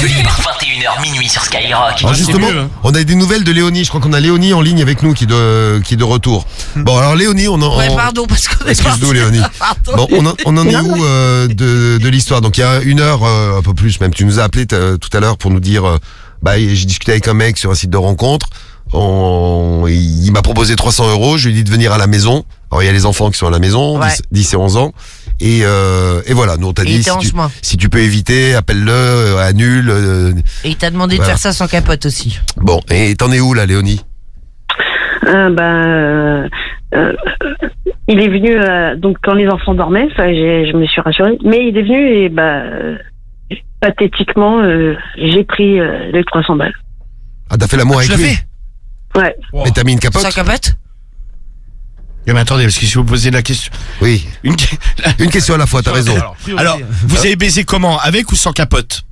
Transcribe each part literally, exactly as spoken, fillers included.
Radio Libre, vingt et une heures minuit sur Skyrock. Alors justement, on a des nouvelles de Léonie. Je crois qu'on a Léonie en ligne avec nous qui est de, qui est de retour. Bon, alors Léonie, on en... Ouais, pardon, parce qu'on est Excuse-nous Léonie. Bon, on en, on en est où euh, de, de l'histoire? Donc il y a une heure, euh, un peu plus même, tu nous as appelé t- tout à l'heure pour nous dire, euh, bah j'ai discuté avec un mec sur un site de rencontre. On, il, il m'a proposé trois cents euros. Je lui ai dit de venir à la maison. Alors il y a les enfants qui sont à la maison, Ouais. dix, dix et onze ans. Et, euh, et voilà, nous on t'a Et dit il était si en tu, chemin. si tu peux éviter, appelle-le, euh, annule. Euh, Et il t'a demandé Voilà. de faire ça sans capote aussi. bon, et t'en es où là, Léonie? Euh, bah, euh, euh, il est venu euh, donc quand les enfants dormaient, ça, j'ai, je me suis rassurée. Mais il est venu et bah euh, pathétiquement, euh, j'ai pris euh, les trois cents balles. Ah, t'as fait l'amour avec Tu l'as lui? fait? Ouais. Wow. Mais t'as mis une capote? Sans capote? Mais attendez, parce que si vous posez la question. Oui. Une, Une question à la fois, t'as raison. Alors, alors, vous avez baisé comment? Avec ou sans capote?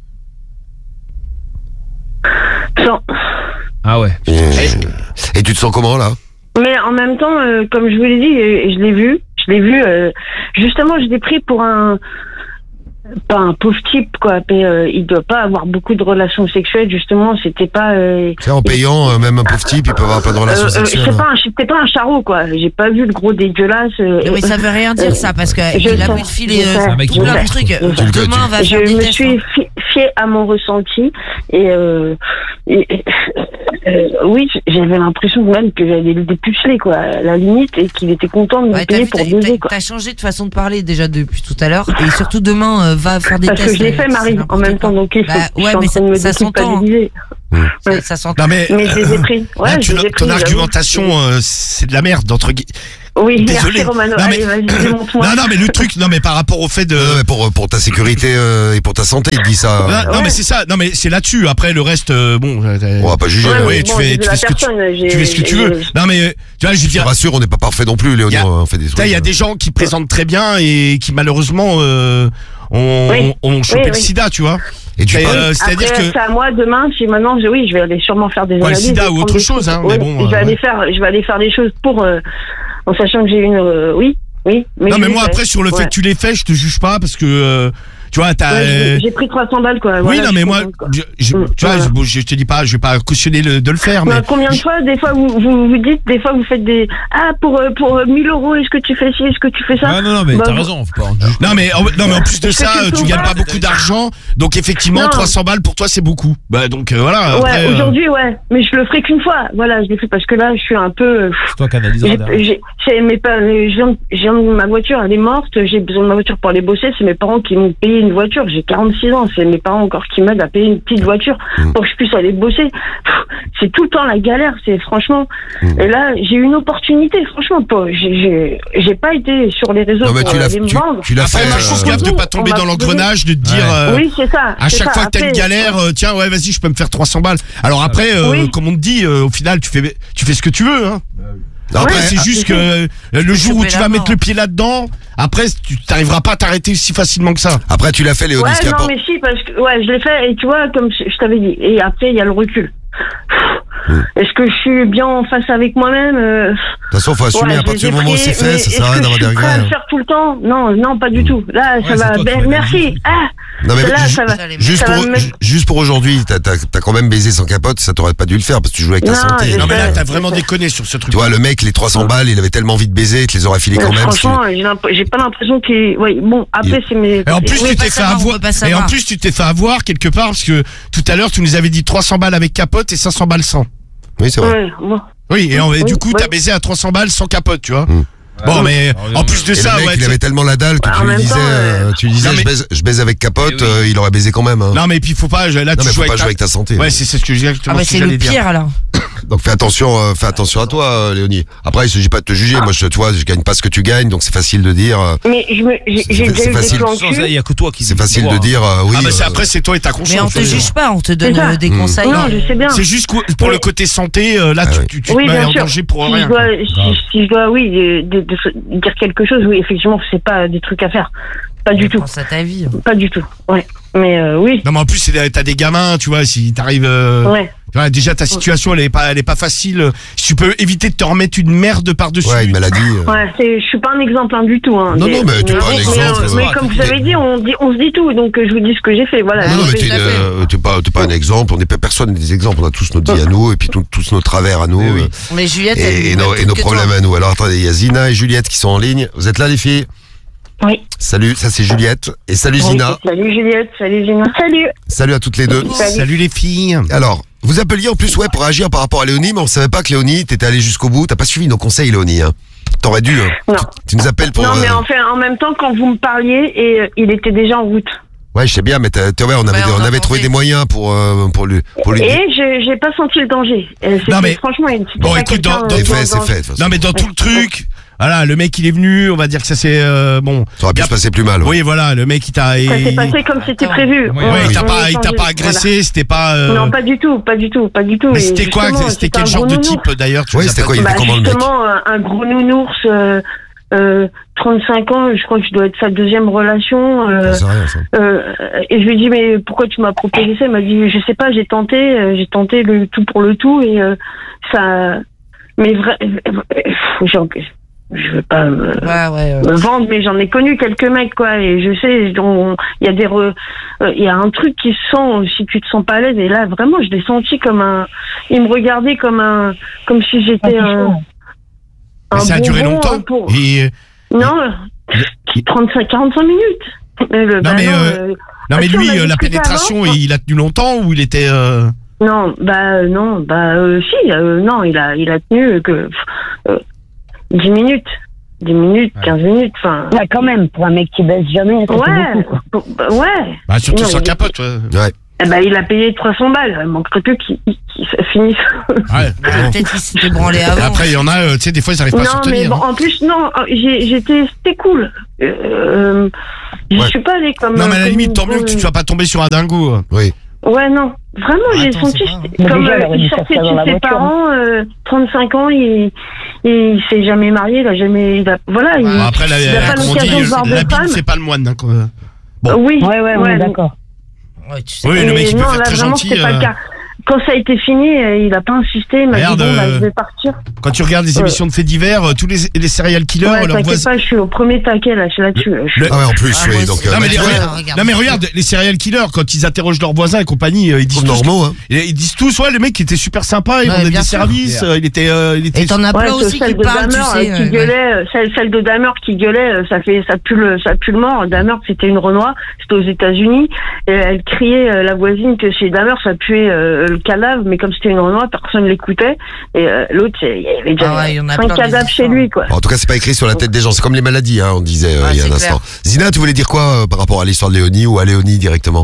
Sans. Ah ouais. Et, et tu te sens comment là? Mais en même temps, euh, comme je vous l'ai dit, euh, je l'ai vu, je l'ai vu. Euh, justement, je l'ai pris pour un pas un pauvre type quoi. Mais euh, il doit pas avoir beaucoup de relations sexuelles. Justement, c'était pas. Euh, Tu sais, en payant, euh, même un pauvre type, il peut avoir pas de relations euh, euh, sexuelles. c'est hein. pas, un- c'était pas un charreau quoi. J'ai pas vu le gros dégueulasse. Euh, Non, mais ça veut rien dire ça, parce Je qu'il a sais, pu te filer je sais. euh, C'est un mec qui plein veut. de trucs. Tu le- Demain, on va je faire des me tests. suis fi- fiée à mon ressenti et, euh, et- et- euh, oui, j'avais l'impression même que j'allais le dépuceler quoi, à la limite, et qu'il était content de me Ouais, t'as payer vu, pour t'as- baiser t'as- quoi. T'as changé de façon de parler déjà depuis tout à l'heure. Et surtout demain, euh, va faire des Parce tests. que je l'ai euh, fait, c'est Marie, en n'importe même temps, quoi. donc il faut Bah, je ouais, suis en mais train de me ça, ça s'entend. déculpabiliser. Ça, ça s'entend. Non mais, Mais je les ai pris. Ouais, là, tu- je les ai ton pris, argumentation, euh, c'est de la merde, entre guillemets. Oui, Désolé. merci Romano. Non, mais- Allez, vas-y, démontre-moi. Non, non, mais le truc, non, mais par rapport au fait de. Non, mais pour, pour ta sécurité euh, et pour ta santé, il dit ça. Non, non, mais c'est ça. Non, mais c'est là-dessus. Après, le reste, euh, bon. euh, On va pas juger. Ouais, hein. mais ouais, tu bon, fais, j'ai tu la fais ce que tu, personne, j'ai- tu fais ce que tu j'ai- veux. Non, mais tu vois, je veux Je te dire. rassure, on n'est pas parfait non plus, Léonie. Y a- On fait des trucs. Il y a des gens qui présentent très bien et qui malheureusement euh, ont, Oui. ont chopé Oui, le oui. sida, tu vois. Et tu Et, parles- euh, C'est-à-dire Après, que. c'est à moi demain. Si maintenant, je, oui, je vais aller sûrement faire des Ouais, le analyses. sida et ou prendre autre des chose, trucs. hein, mais Ouais, bon, je vais euh, aller ouais. faire, je vais aller faire des choses pour, euh, en sachant que j'ai une, euh, oui, oui. Non, je mais l'ai moi, fait. après, sur le fait Ouais. que tu l'aies fait, je te juge pas parce que. euh, tu vois, t'as. Ouais, euh, j'ai- j'ai pris trois cents balles quoi. Oui, Voilà, non, je mais suis moi, contente, quoi. je, je- Mm, tu vois, voilà. je, bon, je te dis pas, je vais pas cautionner le, de le faire, mais. Bah, combien de fois, des fois, vous, vous vous dites, des fois, vous faites des, ah, pour, euh, pour euh, mille euros, est-ce que tu fais ci, est-ce que tu fais ça? Ah non, non, mais Bah, t'as vous- raison, faut pas en juger. Non mais, en, non mais en plus de Est-ce que ça, tu euh, tu peux gagnes pas pas beaucoup d'argent, donc effectivement Non. trois cents balles pour toi c'est beaucoup. Bah donc euh, voilà. Ouais, après, euh, aujourd'hui, ouais. Mais je le ferai qu'une fois. Voilà, je l'ai fait parce que là, je suis un peu, euh, C'est toi qui analyseras j'ai, derrière. j'ai, c'est mes pa- je viens, je viens de ma voiture, elle est morte, j'ai besoin de ma voiture pour aller bosser, c'est mes parents qui m'ont payé une voiture, j'ai quarante-six ans, c'est mes parents encore qui m'aident à payer une petite voiture Mm. pour que je puisse aller bosser. Pff, c'est tout le temps la galère, c'est franchement. Mm. Et là, j'ai eu une opportunité, franchement, pas, j'ai, j'ai, j'ai pas été sur les réseaux Non, mais pour tu l'as, aller me tu, vendre. tu l'as Après, fait. moi, euh, je pense euh, gaffe de on pas tomber m'a dans proposé. l'engrenage de te dire Ouais. euh, Oui, c'est ça. à c'est chaque ça. fois que t'as une Après, galère, euh, tiens ouais vas-y je peux me faire trois cents balles. Alors après, euh, Oui. comme on te dit, euh, au final tu fais tu fais ce que tu veux. Hein. non, Après après, c'est ah, juste que euh, le jour où choper tu la vas mort. mettre le pied là-dedans, après tu t'arriveras pas à t'arrêter si facilement que ça. après, tu l'as fait, Léonie. Ouais, ce qui est non, important- mais si, parce que, ouais, je l'ai fait, et tu vois, comme je je t'avais dit. Et après, il y a le recul. Mm. Est-ce que je suis bien en face avec moi-même euh, De toute façon, faut assumer ouais, à je partir les du ai moment où pris, c'est fait, mais ça est-ce sert à rien que d'avoir des je suis prêt à regrets. le faire tout le temps? Non, non, pas du tout. Là, ça Ouais, va. c'est toi qui Ben, vas merci. analyser. Ah, Non, mais là, ju- ça va. juste ça pour, va me- ju- juste pour aujourd'hui, t'as, t'as, t'as quand même baisé sans capote, ça t'aurait pas dû le faire parce que tu jouais avec ta Non, santé. j'ai Non mais là Ouais, t'as c'est vraiment ça. déconné sur ce truc. Tu vois, le mec, les trois cents balles, il avait tellement envie de baiser, il te les aurait filés quand Ouais, même. franchement, j'ai l'imp- j'ai pas l'impression qu'il. Oui, bon, après, c'est mes. Et en plus, Oui, tu pas t'es fait savoir, on avoir. peut pas Et savoir. en plus, tu t'es fait avoir quelque part parce que tout à l'heure, tu nous avais dit trois cents balles avec capote et cinq cents balles sans. Oui, c'est vrai. Ouais, bon. Oui, et, en- et du Oui, coup, ouais. t'as baisé à trois cents balles sans capote, tu vois. Mm. Bon, mais Ouais, en plus de Et ça, le mec, ouais. il tu- avait tellement la dalle que Ouais, tu en lui même disais, temps, euh, euh, tu lui disais, non, mais- je, baise, je baise avec capote, Eh oui. euh, il aurait baisé quand même. Hein. Non, mais puis il faut pas. Là, Non, tu mais joues faut avec pas ta- jouer avec ta santé. Ouais, c'est c'est ce que j'ai Ah exactement bah ce que c'est le j'allais dire. pire alors. Donc fais attention, euh, fais attention à toi, euh, Léonie. Après, il s'agit pas de te juger. Moi, je, tu vois, je gagne pas ce que tu gagnes, donc c'est facile de dire. euh, Mais je me, j'ai C'est- j'ai c'est déjà eu facile. des plans Sans ça, il cul. y a que toi qui c'est qui facile vois. de dire euh, oui. Ah, bah c'est euh, après, c'est toi et ta Mais conscience. on te euh, juge pas, on te donne C'est ça. euh, des Mm. conseils. Non, je sais bien. C'est juste qu'au- pour Mais- le côté santé, euh, là, Ah tu, oui. tu, tu Oui, te mets bien en sûr. danger pour si rien. Je dois, quoi. si, si je dois, oui, de, de- de dire quelque chose, oui, effectivement, c'est pas des trucs à faire. Pas du tout. Pense à ta vie. Pas du tout. Ouais. Mais euh, oui. Non, mais en plus, c'est des- t'as des gamins, tu vois, si t'arrives. euh, Ouais. tu vois, déjà, ta situation, elle est pas, elle est pas facile. Si tu peux éviter de te remettre une merde par-dessus. Ouais, une maladie. euh. Ouais, c'est, je suis pas un exemple hein, du tout. Hein, Non, non, mais tu es pas un mais, exemple, Mais, euh, comme vous avez dit, on, dit, on se dit tout, donc euh, je vous dis ce que j'ai fait. Voilà. Non, non, mais J'ai t'es, fait. euh, t'es pas, t'es pas un exemple. On n'est pas personne des exemples. On a tous notre vie à nous et puis tout- tous nos travers à nous Oui, oui. euh, Mais Juliette, elle et, et est nos, plus et nos que problèmes toi. à nous. Alors attendez, il y a Zina et Juliette qui sont en ligne. Vous êtes là les filles? Oui. Salut, ça c'est Juliette et salut Zina. Salut Juliette, salut Zina. Salut. Salut à toutes les deux. Salut. Salut les filles. Alors, vous appeliez en plus ouais pour réagir par rapport à Léonie, mais on savait pas que Léonie, t'étais allé jusqu'au bout. T'as pas suivi nos conseils, Léonie. Hein. T'aurais dû. Hein. Non. Tu, tu nous appelles pour. Non, mais euh, en fait, en même temps, quand vous me parliez, et euh, il était déjà en route. Ouais, je sais bien, mais t'as- t'as- ouais, on avait, Ouais, on on a avait trouvé tenté. des moyens pour euh, pour lui pour lui. Et je j'ai pas senti le danger. Euh, c'était- Non, mais- franchement, il c'était Bon, pas écoute, quelqu'un, dans- euh, dans- C'est fait, dans- c'est dans- fait. de toute façon. Non mais dans tout le truc, voilà, le mec il est venu, on va dire que ça c'est euh, bon. Ça aurait pu y a- se passer plus mal. Ouais. Oui, voilà, le mec il t'a. Ça s'est il- passé comme c'était Attends. prévu. Oui, On- Ouais, il t'a on pas, il t'a échangeait, pas agressé, c'était pas. voilà. euh, Non, pas du tout, pas du tout, pas du tout. Mais Et c'était quoi justement, C'était quel un genre gros de nounours. type d'ailleurs tu Ouais, nous as c'était pas quoi, dit. il était Bah, comment, le mec? justement, un, un gros nounours, euh, euh, trente-cinq ans, je crois que je dois être sa deuxième relation. Euh, C'est rien, ça. euh, et je lui dis mais pourquoi tu m'as proposé ça? Il m'a dit je sais pas, j'ai tenté, euh, j'ai tenté le tout pour le tout et euh, ça. Mais vrai, j'en- je veux pas me, Ouais, ouais. euh, me vendre, mais j'en ai connu quelques mecs quoi et je sais, on- il y a des, re- euh, il y a un truc qui se sent si tu te sens pas à l'aise et là vraiment je l'ai senti comme un, il me regardait comme un, comme si j'étais un. Mais un ça a duré bonbon, longtemps. euh, pour- Et, Non, il- trente-cinq, quarante-cinq minutes. Mais le- Non, bah mais, non, euh, euh, non Ah, mais si, on lui, a euh, la discuté pénétration, avant. il a tenu longtemps ou il était. euh, non, bah euh, non, bah euh, si, euh, non, il a, il a tenu euh, que euh, dix minutes, dix minutes, quinze minutes, enfin. Ouais, quand même, pour un mec qui baisse jamais, ça fait Ouais, beaucoup, quoi. pour- bah, ouais. Bah, surtout Non, sans il- capote. Ouais. Ouais. Eh ben, il a payé trois cents balles. Il manquerait plus qu'il qu'il se finisse. Ouais. Peut-être qu'il s'était branlé Et avant. après, il y en a, euh, tu sais, des fois, ils n'arrivent pas à Non, se mais tenir. bon, en plus, non, j'ai- j'étais, c'était cool. Euh, je Ouais. suis pas allée comme. Non, mais à la comme limite, une tant mieux que tu ne grosse- sois pas tombé sur un dingo. hein. Oui. Ouais, non. Vraiment, j'ai Attends, senti c'est pas- c'était Mais comme déjà, euh, il aurait il dû faire sortait ça de dans chez la ses voiture. parents, euh, trente-cinq ans, il, il s'est jamais marié, il a jamais, il a, voilà, il, Bon, après, la, il a la, pas comme on l'occasion dit, de voir de la Bible, femme. c'est pas le moine. hein, quoi. Bon. Euh, oui, Ouais, ouais, on est d'accord. Ouais, tu sais. Oui, le mais mec, il peut non, faire là, très vraiment, gentil. c'était pas euh, le cas. Quand ça a été fini, euh, il a pas insisté, il m'a Regarde, dit bon, bah, euh, je vais partir. Quand tu regardes les Ouais. émissions de faits divers, euh, tous les, les serial killers, Ouais, leurs t'inquiète voisins. pas, je suis au premier taquet, là, je suis là-dessus. là, je suis- Le- Ah ouais, en plus, Ah, oui. moi Donc, aussi. euh, Non mais, bah, les, tu vois, regarde, regarde, regarde. non mais regarde, les serial killers, quand ils interrogent leurs voisins et compagnie, euh, ils je disent trouve tous, normaux, hein. ils, ils disent tous, ouais, le mec il était super sympa, il Ouais, rendait bien des sûr. services, euh, il était, euh, il était. Et t'en as Ouais, plein c'est aussi celle qui de parlent, tu Dahmer, sais. euh, qui euh, gueulait, euh, celle, celle de Dahmer qui gueulait, euh, ça fait, ça pue le, ça pue le mort. Dahmer, c'était une Renoir, c'était aux États-Unis, et elle criait, euh, la voisine, que chez Dahmer, ça puait euh, le cadavre, mais comme c'était une Renoir, personne l'écoutait, et euh, l'autre, c'est- il y avait déjà Ah ouais, il y en a cinq plein, des cadavres chez histoires. lui, quoi. Bon, en tout cas, c'est pas écrit sur la tête des gens. C'est comme les maladies, hein, on disait euh, Ouais, il y a un c'est instant. Zina, tu voulais dire quoi euh, par rapport à l'histoire de Léonie ou à Léonie directement?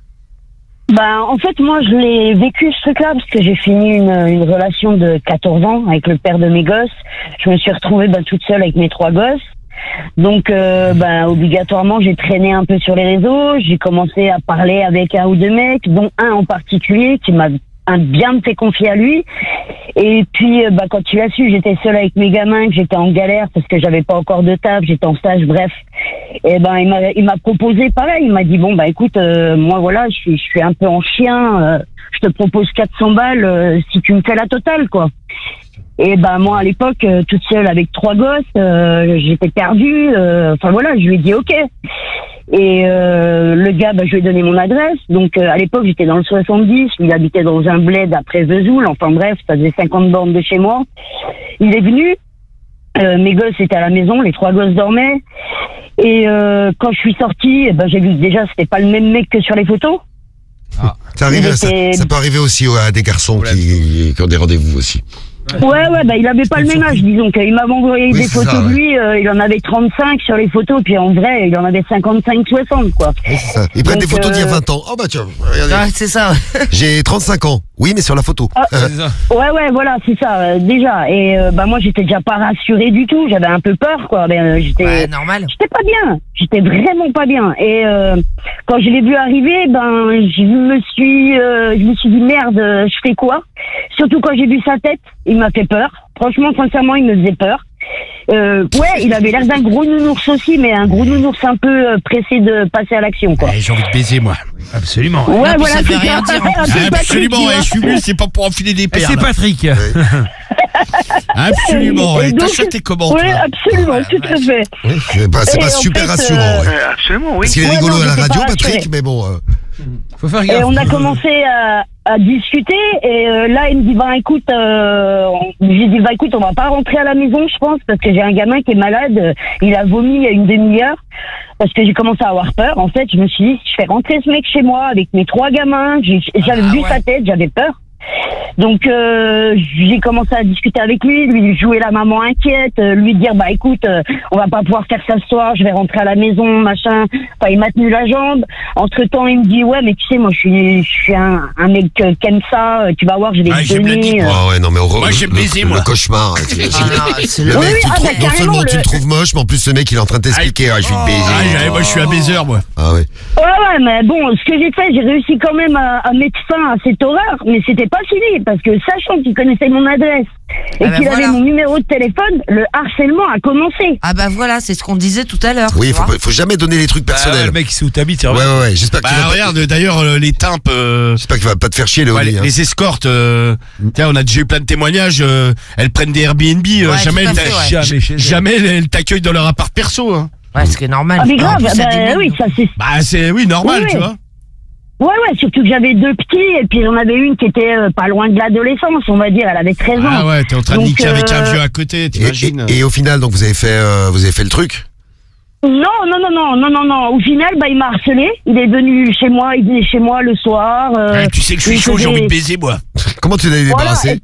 Ben, en fait, moi, je l'ai vécu ce truc-là parce que j'ai fini une, une relation de quatorze ans avec le père de mes gosses. Je me suis retrouvée ben, toute seule avec mes trois gosses. Donc, euh, ben, obligatoirement, j'ai traîné un peu sur les réseaux. J'ai commencé à parler avec un ou deux mecs, dont un en particulier qui m'a un bien fait confier à lui. Et puis, euh, bah, quand tu l'as su, j'étais seule avec mes gamins, que j'étais en galère parce que j'avais pas encore de taf, j'étais en stage, bref. Et ben, il m'a, il m'a proposé pareil. Il m'a dit bon, bah écoute, euh, moi voilà, je suis, je suis un peu en chien. euh, je te propose quatre cents balles euh, si tu me fais la totale, quoi. Et ben moi à l'époque, euh, toute seule avec trois gosses, euh, j'étais perdue. euh, Enfin voilà, je lui ai dit ok. Et euh, le gars, bah, je lui ai donné mon adresse. Donc euh, à l'époque, j'étais dans le soixante-dix. Il habitait dans un bled après Vesoul. Enfin bref, ça faisait cinquante bornes de chez moi. Il est venu. Euh, mes gosses étaient à la maison. Les trois gosses dormaient. Et euh, quand je suis sortie, eh ben, j'ai vu que déjà, c'était pas le même mec que sur les photos. Ça, arrive, Il ça, était- ça peut arriver aussi ouais, à des garçons qui, qui ont des rendez-vous aussi. Ouais, ouais, bah il avait pas le même âge, disons qu'il m'avait envoyé Oui, des c'est photos ça, de ouais. lui, euh, il en avait trente-cinq sur les photos, puis en vrai, il en avait cinquante-cinq, soixante, quoi. Oui, c'est ça. Ils prennent Donc, des photos d'il y a euh, vingt ans. Oh bah tiens, regardez. Ouais, c'est ça. J'ai trente-cinq ans. Oui, mais sur la photo. Ah, C'est ça. Ouais, ouais, voilà, c'est ça, euh, déjà. Et euh, bah moi, j'étais déjà pas rassurée du tout, j'avais un peu peur, quoi. Ben, euh, j'étais... Ouais, normal. J'étais pas bien, j'étais vraiment pas bien. Et euh, quand je l'ai vu arriver, ben je me suis, euh, je me suis dit merde, euh, je fais quoi? Surtout quand j'ai vu sa tête, il m'a fait peur. Franchement, sincèrement, il me faisait peur. Euh, ouais, il avait l'air d'un gros nounours aussi, mais un gros nounours un peu euh, pressé de passer à l'action, quoi. Eh, j'ai envie de baiser moi. Absolument. Ouais, Non, puis voilà, ça veut c'est rien ça. dire, en plus. Un peu Patrick, Absolument, tu eh, vois. je suis venu, c'est pas pour enfiler des Et perles. c'est Patrick. Absolument, Et et donc- t'as acheté comment Oui, toi absolument, tout à fait. Oui, c'est pas, c'est Et pas en super fait, rassurant. euh, ouais. Euh, absolument, oui. Parce qu'il est Ouais, rigolo non, à la j'étais radio, pas Patrick, rassurée. mais bon. euh, Faut faire Et gaffe. on a commencé à, à discuter et euh, là il me dit bah écoute, euh, j'ai dit bah écoute on va pas rentrer à la maison je pense parce que j'ai un gamin qui est malade, il a vomi il y a une demi-heure parce que j'ai commencé à avoir peur. En fait je me suis dit je fais rentrer ce mec chez moi avec mes trois gamins, j'ai, j'avais Ah, vu ouais. sa tête, j'avais peur. Donc euh, j'ai commencé à discuter avec lui, lui jouer la maman inquiète, euh, lui dire bah écoute euh, on va pas pouvoir faire ça ce soir, je vais rentrer à la maison machin. Enfin il m'a tenu la jambe. Entre temps il me dit ouais mais tu sais moi je suis je suis un, un mec euh, qui aime ça, euh, tu vas voir je vais Ah, te j'aime la donner. dick, euh. Ah ouais, non, mais horreur. Moi, j'aime le- baiser, le, moi. Le cauchemar. hein, tu- Ah, non, c'est Le le- Oui, mec, oui, tu le ah, trouves- bah, non carrément, seulement tu le- le trouves moche, mais en plus, ce mec, il est en train de t'expliquer. Ah, je vais te Ah, baiser. j'avais- moi, je suis un baiser, moi. Ah ouais. Ouais ouais mais bon ce que j'ai fait j'ai réussi quand même à, à mettre fin à cette horreur mais c'était pas fini parce que sachant qu'il connaissait mon adresse et Ah bah qu'il voilà. avait mon numéro de téléphone, le harcèlement a commencé. Ah bah voilà, c'est ce qu'on disait tout à l'heure. Oui, tu faut, vois. faut jamais donner les trucs Bah, ouais, personnels. le mec, il sait où t'habites, c'est Ouais, vrai. ouais, ouais. J'espère Bah, qu'il va pas- regarde, d'ailleurs, euh, les timpes, euh, j'espère qu'il va pas te faire chier, ouais, Léonie. les, hein. les escortes, euh, tiens, on a déjà eu plein de témoignages, euh, elles prennent des Airbnb, euh, Ouais, jamais, tout à elles fait, t'a- ouais. Jamais chez elle. jamais elles t'accueillent dans leur appart perso, hein. Ouais, ce qui est normal. Ah mais En grave, plus, ça bah, démène, oui donc. ça c'est. Bah, c'est, oui, normal, Oui, tu oui. vois. Ouais, ouais, surtout que j'avais deux petits, et puis j'en avais une qui était euh, pas loin de l'adolescence, on va dire, elle avait treize ans. Ah ouais, t'es en train de Donc, niquer avec un euh, vieux à côté, Et, t'imagines. et- et au final, donc, vous avez fait, euh, vous avez fait le truc. Non, non, non, non, non, non, non. Au final, bah, il m'a harcelé. Il est venu chez moi, il venait chez moi le soir. euh, Ouais, tu sais que je suis il chaud, j'ai faisait- envie de baiser, moi. Comment tu l'as Voilà, débarrassé?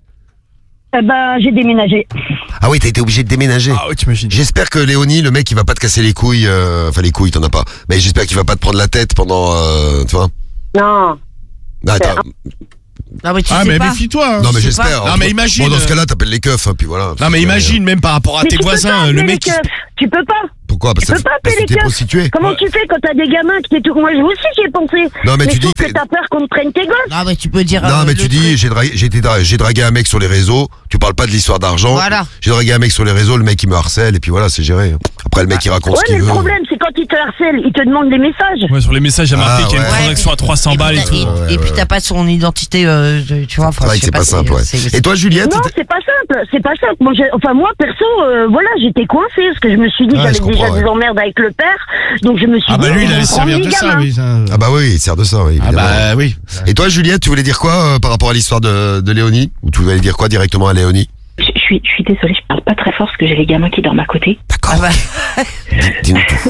Eh ben, j'ai déménagé. Ah oui, t'as été obligé de déménager. Ah ouais, t'imagines. J'espère que Léonie, le mec, il va pas te casser les couilles. euh, Enfin, les couilles, t'en as pas. Mais j'espère qu'il va pas te prendre la tête pendant, euh, tu vois. Non. Ah, attends. Non mais tu Ah, sais mais pas. méfie-toi, hein. Non, mais je sais j'espère. pas. Non, mais imagine, Bon, dans ce euh, cas-là, t'appelles les keufs, hein, puis voilà. Non, mais imagine, même par rapport à Mais tes tu peux pas voisins, appeler le les mec. il- keufs. Tu peux pas. Pourquoi? Parce Tu que peux pas parce que appeler t'es les keufs. prostituée. Comment Ouais. tu fais quand t'as des gamins qui t'es tout. Moi, aussi, j'y ai pensé. Non, mais tu sauf dis que que- t'as peur qu'on te prenne tes gosses. Non mais tu peux dire. Non, euh, mais le tu dis, truc. j'ai dragué, j'ai été dra- j'ai dragué un mec sur les réseaux. Tu parles pas de l'histoire d'argent. Voilà. J'ai dragué un mec sur les réseaux, le mec il me harcèle, et puis voilà, c'est géré. Après, le mec il raconte Ouais, ce qu'il mais le veut. problème, c'est quand ils te harcèlent, ils te demandent des messages. Ouais, sur les messages, il y a marqué Ah, qu'il y a une ouais. transaction à trois cents Et balles puis et t'as- tout. et- Ouais, Et ouais, puis ouais. t'as pas son identité, euh, de- tu vois. C'est vrai que je c'est sais pas simple, ouais. c'est- Et toi, Juliette? Non, t'es- c'est pas simple, c'est pas simple. Moi, j'ai- enfin, moi, perso, euh, voilà, j'étais coincée parce que je me suis dit, Ouais, j'avais je déjà comprends, des ouais. emmerdes avec le père, donc je me suis Ah, dit, bah lui, il ils allait vont se prendre servir les de ça, gamins. oui. ça. Ah bah oui, il sert de ça, oui, Ah, évidemment. bah oui. Et toi, Juliette, tu voulais dire quoi euh, par rapport à l'histoire de, de Léonie? Ou tu voulais dire quoi directement à Léonie? Je, je suis, je suis désolée, je parle pas très fort parce que j'ai les gamins qui dorment à côté. D'accord. Ah bah, Dis- Dis-nous tout.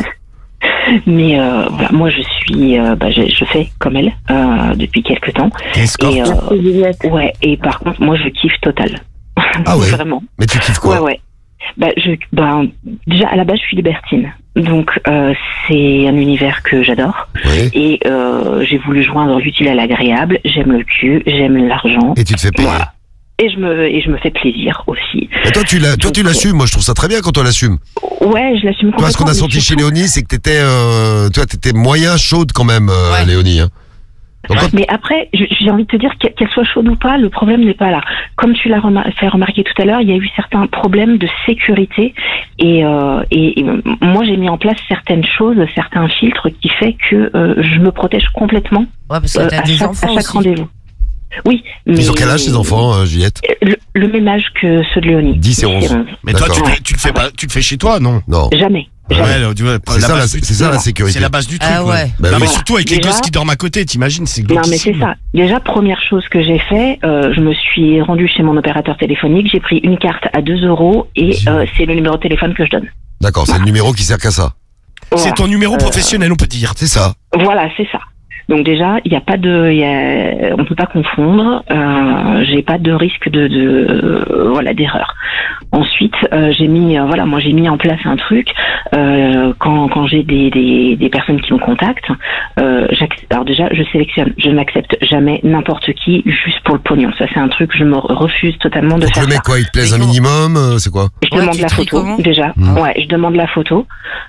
Mais euh, voilà, moi je suis, euh, bah, je, je fais comme elle euh, depuis quelques temps. T'es escorte. Et euh, ouais, et par contre, moi je kiffe total. Ah ouais. Vraiment. Mais tu kiffes quoi? Ouais, ouais. Bah, je, bah, déjà à la base, je suis libertine, donc euh, c'est un univers que j'adore. Oui. Et euh, j'ai voulu joindre l'utile à l'agréable. J'aime le cul, j'aime l'argent. Et tu te fais payer. Voilà. Et je me et je me fais plaisir aussi. Et toi, tu l'as, toi, tu Donc, l'assumes. Moi, je trouve ça très bien quand on l'assume. Ouais, je l'assume complètement. Toi, ce qu'on a mais senti chez surtout- Léonie, c'est que t'étais, euh, toi, t'étais moyen chaude quand même, euh, Ouais. Léonie. Hein. Donc, quand- Mais après, je- j'ai envie de te dire qu'elle qu'elle soit chaude ou pas, le problème n'est pas là. Comme tu l'as remar- fait remarquer tout à l'heure, il y a eu certains problèmes de sécurité et, euh, et, et moi j'ai mis en place certaines choses, certains filtres qui fait que euh, je me protège complètement ouais, parce que euh, t'as à des chaque, enfants à chaque aussi. rendez-vous. Oui, mais ils ont quel âge, ces enfants, euh, Juliette? le, le même âge que ceux de Léonie. dix et onze. Mais toi, tu, D'accord. fais- tu le fais pas, tu le fais chez toi, non? Non. Jamais. Ouais. jamais. Ouais, là, tu vois, C'est ça, la, base du- c'est ça la Non. sécurité. C'est la base du truc. Ah ouais. Bah non, oui. mais surtout avec les Déjà- gosses qui dorment à côté, t'imagines, c'est Non, mais c'est glauquissime. ça. Déjà, première chose que j'ai fait, euh, je me suis rendue chez mon opérateur téléphonique, j'ai pris une carte à deux euros et euh, c'est le numéro de téléphone que je donne. D'accord, c'est le numéro qui sert qu'à ça. Voilà. C'est ton numéro Euh, professionnel, on peut dire. C'est ça. Voilà, c'est ça. Donc déjà, il n'y a pas de, il y a, on peut pas confondre. Euh, j'ai pas de risque de, de euh, voilà d'erreur. Ensuite, euh, j'ai mis, euh, voilà, moi j'ai mis en place un truc euh, quand quand j'ai des, des des personnes qui me contactent. Euh, j'ac- alors déjà, je sélectionne. Je n'accepte jamais n'importe qui juste pour le pognon. Ça, c'est un truc que je me refuse totalement de Donc faire le mec, ça. quoi, il te plaise un Mais minimum, euh, c'est quoi? Je Ouais, demande tu la tries photo comment déjà. Mmh. Ouais, je demande la photo.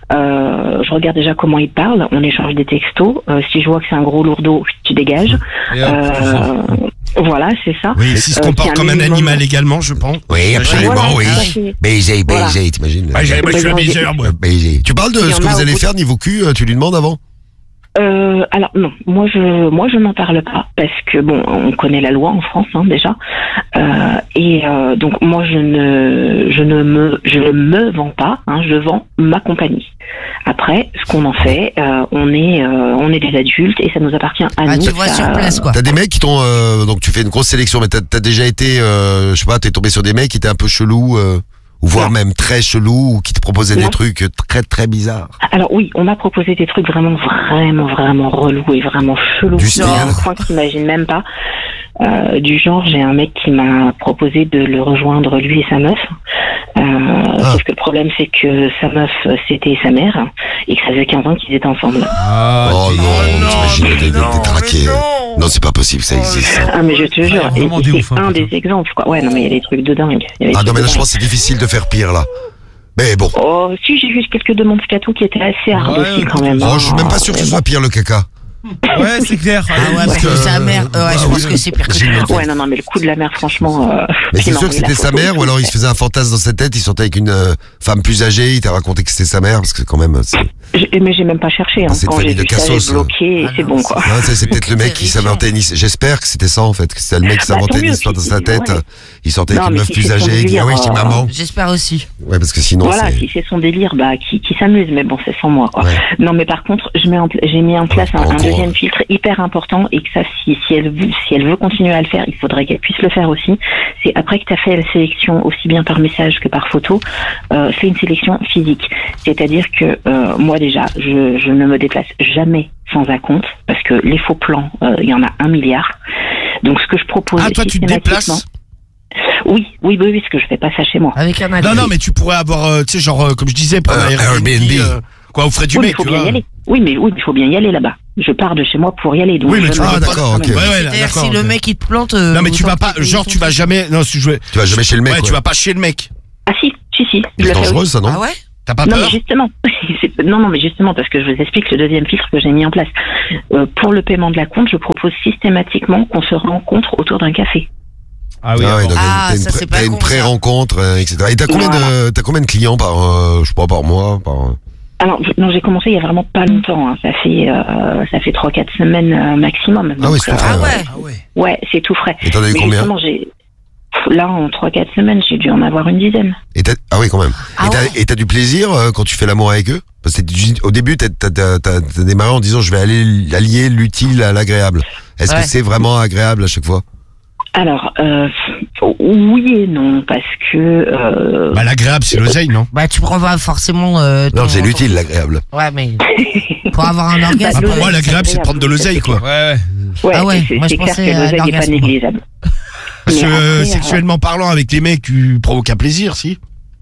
Euh, je regarde déjà comment il parle. On échange des textos. Euh, si je vois que c'est un gros lourdeau, tu dégages. Et hop, Euh, voilà, c'est ça. Oui, s'il se Euh, comporte c'est un comme un minimum. animal également, je pense. Oui, absolument, Voilà, oui. tout à fait. Baiser, Voilà. baiser, t'imagines? Ouais, j'avais- moi, je suis un Besoin de- baiser, moi. Baiser. Tu parles de Il y ce en que a vous au allez bout de- faire niveau cul, euh, tu lui demandes avant? Euh, alors non, moi je moi je n'en parle pas parce que bon, on connaît la loi en France hein, déjà, euh, et euh, donc moi je ne je ne me je ne me vends pas, hein, je vends ma compagnie. Après, ce qu'on en fait, euh, on est euh, on est des adultes et ça nous appartient à Ah, nous. tu vois ça- sur place, quoi. T'as des mecs qui t'ont euh, donc tu fais une grosse sélection, mais t'as as déjà été, euh, je sais pas, t'es tombé sur des mecs qui étaient un peu chelous, euh, ou voire Non. même très chelous, ou qui te proposaient Non. des trucs très très bizarres. Alors oui, on m'a proposé des trucs vraiment, vraiment, vraiment relous et vraiment chelous. Du à style. un point que tu n'imagines même pas. Euh, du genre, j'ai un mec qui m'a proposé de le rejoindre, lui et sa meuf. Euh, Ah. Sauf que le problème, c'est que sa meuf, c'était sa mère, et que ça faisait quinze ans qu'ils étaient ensemble. Ah, oh tu- non, t'imagines des, des, non, des traqués. mais non. Non, c'est pas possible, ça existe. ça. Ah, mais je te jure, et vraiment des c'est ouf, hein, un putain. des exemples, quoi. Ouais, non, mais il y a des trucs de dingue. Il y a des Ah trucs non, mais de là, je dingue. pense que c'est difficile de faire pire, là. Mais bon. Oh, si, j'ai vu quelques demandes scato qui étaient assez hard Ouais, aussi, quand même. Oh, je suis même pas sûr que ce soit pire, le caca. Ouais, c'est clair. Ah ouais, parce que Euh, sa mère. Ouais, je ah pense oui, que c'est pire que j'ai ça. une- Ouais, non, non, mais le coup de la mère, franchement. Euh, Mais il c'est m'a sûr que envoyé la c'était sa photo, mère, ou alors il se faisait un fantasme dans sa tête, il sortait avec une euh, femme plus âgée, il t'a raconté que c'était sa mère, parce que quand même, c'est J'ai- Mais j'ai même pas cherché. Hein. Ah, c'est une Quand famille j'ai de vu ça, j'ai cassos, bloqué et Ah c'est non, bon, quoi. non, c'est c'est peut-être le mec qui s'inventait une histoire. J'espère que c'était ça, en fait, que c'était le mec qui Bah, s'inventait tant une mieux, histoire dans si- sa tête, ouais. il sortait Non, avec une mais meuf si plus c'est son âgée, il dit, délire, ah oui, je dis euh, maman. J'espère aussi. Ouais, parce que sinon, Voilà, c'est... si c'est son délire, bah, qui, qui s'amuse, mais bon, c'est sans moi, quoi. Ouais. Non, mais par contre, je mets en pla- j'ai mis en place Ouais, un, en un gros, deuxième hein. filtre hyper important et que ça, si, si elle veut, si elle veut continuer à le faire, il faudrait qu'elle puisse le faire aussi. C'est après que tu as fait la sélection aussi bien par message que par photo, euh, fais une sélection physique. C'est-à-dire que euh, moi déjà, je, je ne me déplace jamais sans acompte parce que les faux plans, euh, il y en a un milliard. Donc ce que je propose Ah, toi, tu te systématiquement- déplaces? Oui, oui, oui, oui, parce que je fais pas ça chez moi. Avec un Non, allié. non, mais tu pourrais avoir, euh, tu sais, genre, euh, comme je disais, prendre Euh, un Airbnb, Airbnb. euh, quoi, au frais du Oui, mais il mec, faut tu bien vois. y aller. Oui, mais oui, il faut bien y aller là-bas. Je pars de chez moi pour y aller. Donc Oui, mais je tu me vas Ah, pas- déplace d'accord, quand ok. même. Ouais, ouais, C'est-à-dire, d'accord, si le ok. mec il te plante. euh, Non, mais tu autant vas pas, que tu genre, payes tu vas ton jamais, non, si je veux, Tu vas jamais chez le mec, ouais, quoi. tu vas pas chez le mec. Ah si, si, si. je C'est le fais dangereux, aussi. ça, non? Ah ouais? T'as pas Non, peur? mais justement. C'est- non, non, mais justement, parce que je vous explique le deuxième filtre que j'ai mis en place. Euh, pour le paiement de la compte, je propose systématiquement qu'on se rencontre autour d'un café. Ah oui, Ah ouais, d'accord. donc Ah, t'as une, ça, pré- c'est pas t'as une con, ça. pré-rencontre, euh, et cetera. Et t'as combien de, t'as combien de clients par, euh, je sais pas, par mois, par... Alors, je- non, j'ai commencé il y a vraiment pas longtemps. Hein. Ça fait, euh, ça fait trois, quatre semaines euh, maximum. Ah oui, Donc, c'est euh, tout frais, Ah ouais. ouais. Ah ouais. ouais, c'est tout frais. Et t'en as eu Mais combien? justement, j'ai là en trois, quatre semaines, j'ai dû en avoir une dizaine. Et t'as- ah oui, quand même. Ah et t'as ouais. et t'as du plaisir euh, quand tu fais l'amour avec eux? Parce que tu- au début, t'as t'as- t'as- t'as- t'as démarré en disant je vais aller allier l'utile à l'agréable. Est-ce Ouais. que c'est vraiment agréable à chaque fois? Alors, euh, oui et non, parce que euh, Bah, l'agréable, c'est l'oseille, non? Bah, tu prends pas forcément. euh, ton- Non, c'est l'utile, l'agréable. Ouais, mais. Pour avoir un orgasme. Bah, Bah, pour l'oseille, moi, l'agréable, c'est de prendre de l'oseille, quoi. Ouais, ouais. ouais, Ah ouais, c'est moi, je c'est clair pensais que à l'oseille n'est pas l'orgasme. négligeable. Parce que, Mais euh, après, sexuellement parlant, avec les mecs, tu provoques un plaisir, si?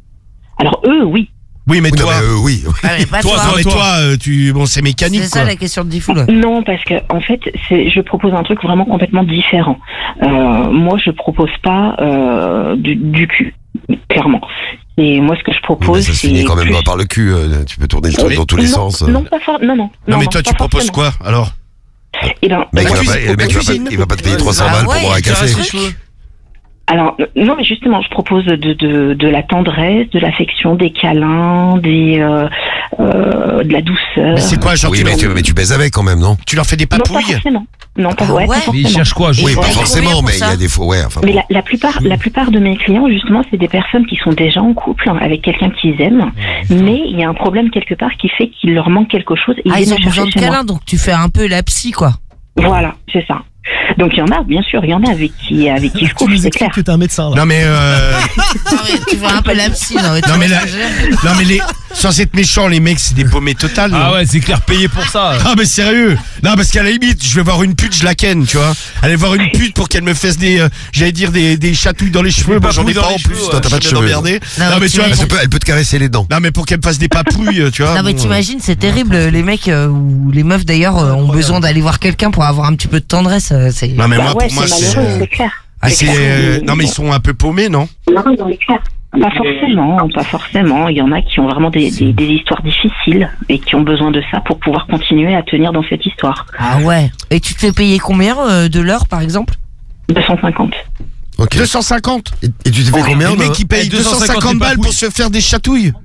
Alors eux, oui. Oui, mais Oui, non, toi, mais, euh, oui. Ah, mais pas toi, toi. non, mais toi, euh, tu, bon, c'est mécanique, C'est ça quoi. la question de Diffoul. Non, parce que en fait, c'est, je propose un truc vraiment complètement différent. Euh, moi, je propose pas euh, du, du cul, clairement. Et moi, ce que je Oui, mais propose, ça se c'est finit quand même plus- pas par le cul. euh, Tu peux tourner le truc Mais- dans tous les non, sens. euh. Non, pas for... non, non. Non, mais non, toi, pas tu proposes forcément. quoi, alors? Eh ben, Le mec, La il va cuisine, pas- le mec, il va pas- cuisine. il va pas te payer Ouais, trois cents ah balles pour ouais, boire un Caresse café. les cheveux. alors, euh, non, mais justement, je propose de, de, de la tendresse, de l'affection, des câlins, des, euh, euh, de la douceur. Mais c'est quoi, genre, Oui, tu, mais leur, tu, mais tu baises avec quand même, non? tu leur fais des Non, pas papouilles? forcément. Non, pas, Ah ouais, pas ouais. Mais forcément. il cherche quoi, juste Oui, Ouais, pas mais combien forcément, pour mais il y ça a des faux. Ouais, enfin. Mais la, la plupart, la plupart de mes clients, justement, c'est des personnes qui sont déjà en couple hein, avec quelqu'un qu'ils aiment, mais il y a un problème quelque part qui fait qu'il leur manque quelque chose et Ah, ils ils viennent ont le chercher besoin de chez moi. câlins, donc tu fais un peu la psy, quoi. Voilà, c'est ça. Donc il y en a, bien sûr, il y en a avec qui, avec qui je Tu couche, nous c'est expliques clair. que t'es un médecin là. Non, mais, euh, Non, mais tu fais un peu la psy, non, mais tu Non, mais vois là- ce que je veux dire. non, mais les, sans être méchant, les mecs, c'est des paumés totales, non? Ah ouais, c'est clair, payé pour ça. Ah, mais sérieux. Non, parce qu'à la limite, je vais voir une pute, je la ken, tu vois. Aller voir une pute pour qu'elle me fasse des, euh, j'allais dire des, des chatouilles dans les cheveux. Bon, j'en ai papouilles pas dans en les plus. cheveux, toi, t'as pas de je viens cheveux. d'emmerder. Non, Non, mais tu vois, Elle t'imagines- peut, elle peut te caresser les dents. non, mais pour qu'elle me fasse des papouilles, tu vois. Non, mais bon, t'imagines, c'est terrible. Les mecs euh, ou les meufs d'ailleurs euh, ont besoin d'aller voir quelqu'un pour avoir un petit peu de tendresse. euh, C'est. Non, mais Bah moi, ouais, pour moi, c'est c'est. malheureux, c'est clair. Ah, C'est c'est. clair. euh, Non, mais ils sont un peu paumés, non? Non, non, c'est clair. Pas forcément, pas forcément. Il y en a qui ont vraiment des, des, des histoires difficiles et qui ont besoin de ça pour pouvoir continuer à tenir dans cette histoire. Ah ouais. Et tu te fais payer combien euh, de l'heure, par exemple? deux cent cinquante. Ok. deux cent cinquante. Et, et tu t'es fait combien Le de- mec qui paye Eh, deux cent cinquante balles pour se faire des chatouilles.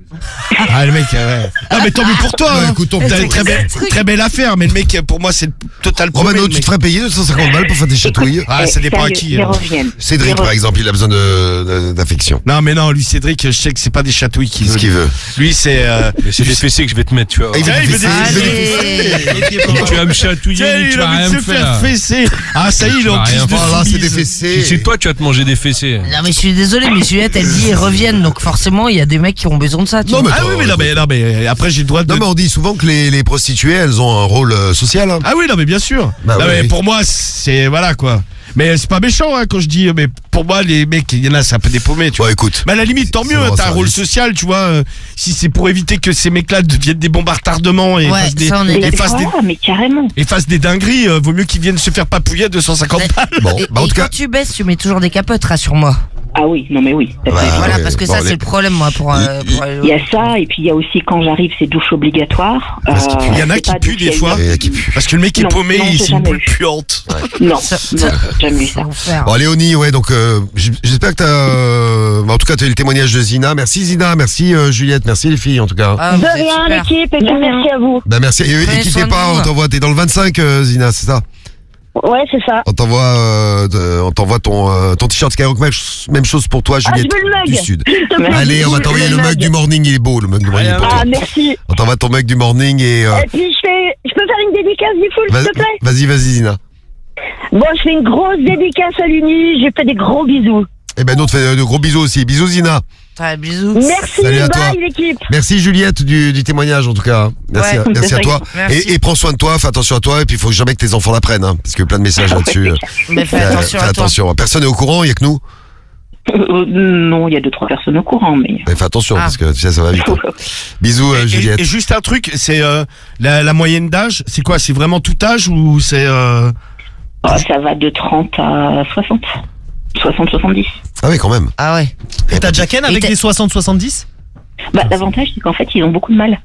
Ah, le mec, euh, ouais. Ah, mais tant mieux pour toi, Bah, hein. écoute, ton T'as petit- une très belle, très belle affaire, mais le mec, pour moi, c'est le total problème. Romano, le tu mec. te ferais payer deux cent cinquante balles pour faire des chatouilles? Ah, ça Eh, dépend à sérieux, qui. ils hein. reviennent. Cédric, Ils par reviennent. exemple, il a besoin de, de- d'affection. Non, mais non, lui, Cédric, je sais que c'est pas des chatouilles qu'il Qu'est-ce veut. qu'il veut? Lui, c'est, euh, Mais c'est des fessées que je vais te mettre, tu vois. Ah, il veut Ah, des il veut des fessées. Allez. Tu vas me chatouiller, Tiens, tu il vas a envie rien de me se faire faire. fesser. Ah, ça y est, il est Tu en vas crise rien de Oh là, c'est soumise. des Si fessées. c'est toi, tu vas te manger des fessées. Non mais je suis désolé, mais Juliette elle dit ils reviennent, donc forcément il y a des mecs qui ont besoin de ça. Tu Non, vois. mais Ah oui, mais non, mais, non, mais après, j'ai le droit de. Non, mais on dit souvent que les, les prostituées, elles ont un rôle euh, social. Hein. Ah oui, non, mais bien sûr. Bah non, oui, mais oui. pour moi, c'est, voilà, quoi. Mais c'est pas méchant, hein, quand je dis, mais pour moi, les mecs, il y en a, c'est un peu dépaumé, tu vois. Bon, écoute. Mais à la limite, tant C'est mieux, vraiment t'as un ça, rôle oui. social, tu vois. euh, si c'est pour éviter que ces mecs-là deviennent des bombes à retardement et Ouais, fassent des, ça, on est et Mais fassent des, voilà, mais carrément. et fassent des dingueries, euh, vaut mieux qu'ils viennent se faire papouiller à deux cent cinquante balles. Bon, Et, bah, en et tout quand cas. tu baisses, tu mets toujours des capotes, rassure-moi. Ah oui, non mais oui. Ouais. Voilà, ouais, parce que bon, ça les- c'est le problème moi pour. euh, pour aller- Il y a ça, et puis il y a aussi quand j'arrive, c'est douche obligatoire. Parce qu'il Euh, Il y en a c'est qui pas puent douche, des il y a fois. une- Et qui pue. Parce que le mec est Non, paumé, non, il j'ai c'est une jamais boule eu. puante. Non, Ça- non, ça- jamais eu ça. Enfer. Bon, Léonie, ouais, donc euh, j- j'espère que t'as. euh, en tout cas, t'as eu le témoignage de Zina. Merci Zina, merci euh, Juliette, merci les filles en tout cas. Ah, vous De êtes rien, super. l'équipe, et puis merci à vous. Bah merci. Et, et Prenez quittez soin de pas, vous. on t'envoie. T'es dans le vingt-cinq, euh, Zina, c'est ça? Ouais, c'est ça. On t'envoie, euh, de- on t'envoie ton euh, ton t-shirt Skyrock. Même, ch- même chose pour toi, Ah, je Juliette veux le du mug. Sud. S'il te plaît. Allez, on va t'envoyer le mug du morning. Il est beau, le mug du morning pour toi. Ah, merci. On t'envoie ton mug du morning et euh, Et puis, je fais, je peux faire une dédicace du full, vas- s'il te plaît? vas-y, vas-y Zina. Bon, je fais une grosse dédicace à l'Uni, j'ai fait des gros bisous. Eh ben nous on te fait de gros bisous aussi. Bisous Zina. Ah, bisous. Merci, Salut à bye toi. l'équipe. Merci Juliette du, du témoignage en tout cas. Merci, Ouais, à, merci à toi. Merci. Et, et prends soin de toi, fais attention à toi et puis il faut jamais que tes enfants l'apprennent hein, parce que plein de messages là-dessus. Mais fais Euh, attention fais à toi. attention. Personne n'est au courant, il y a que nous. Euh, non, il y a deux, trois personnes au courant, mais. Mais fais attention Ah. parce que tu sais ça va vite. hein. Bisous euh, Et- Juliette. Et, et juste un truc, c'est euh, la, la moyenne d'âge, c'est quoi? C'est vraiment tout âge ou c'est euh... Ah, ça va de trente à soixante. soixante soixante-dix. Ah oui quand même. Ah ouais. Et t'as déjà ken avec Et t'as- des soixante soixante-dix? Bah, l'avantage, c'est qu'en fait, ils ont beaucoup de mal.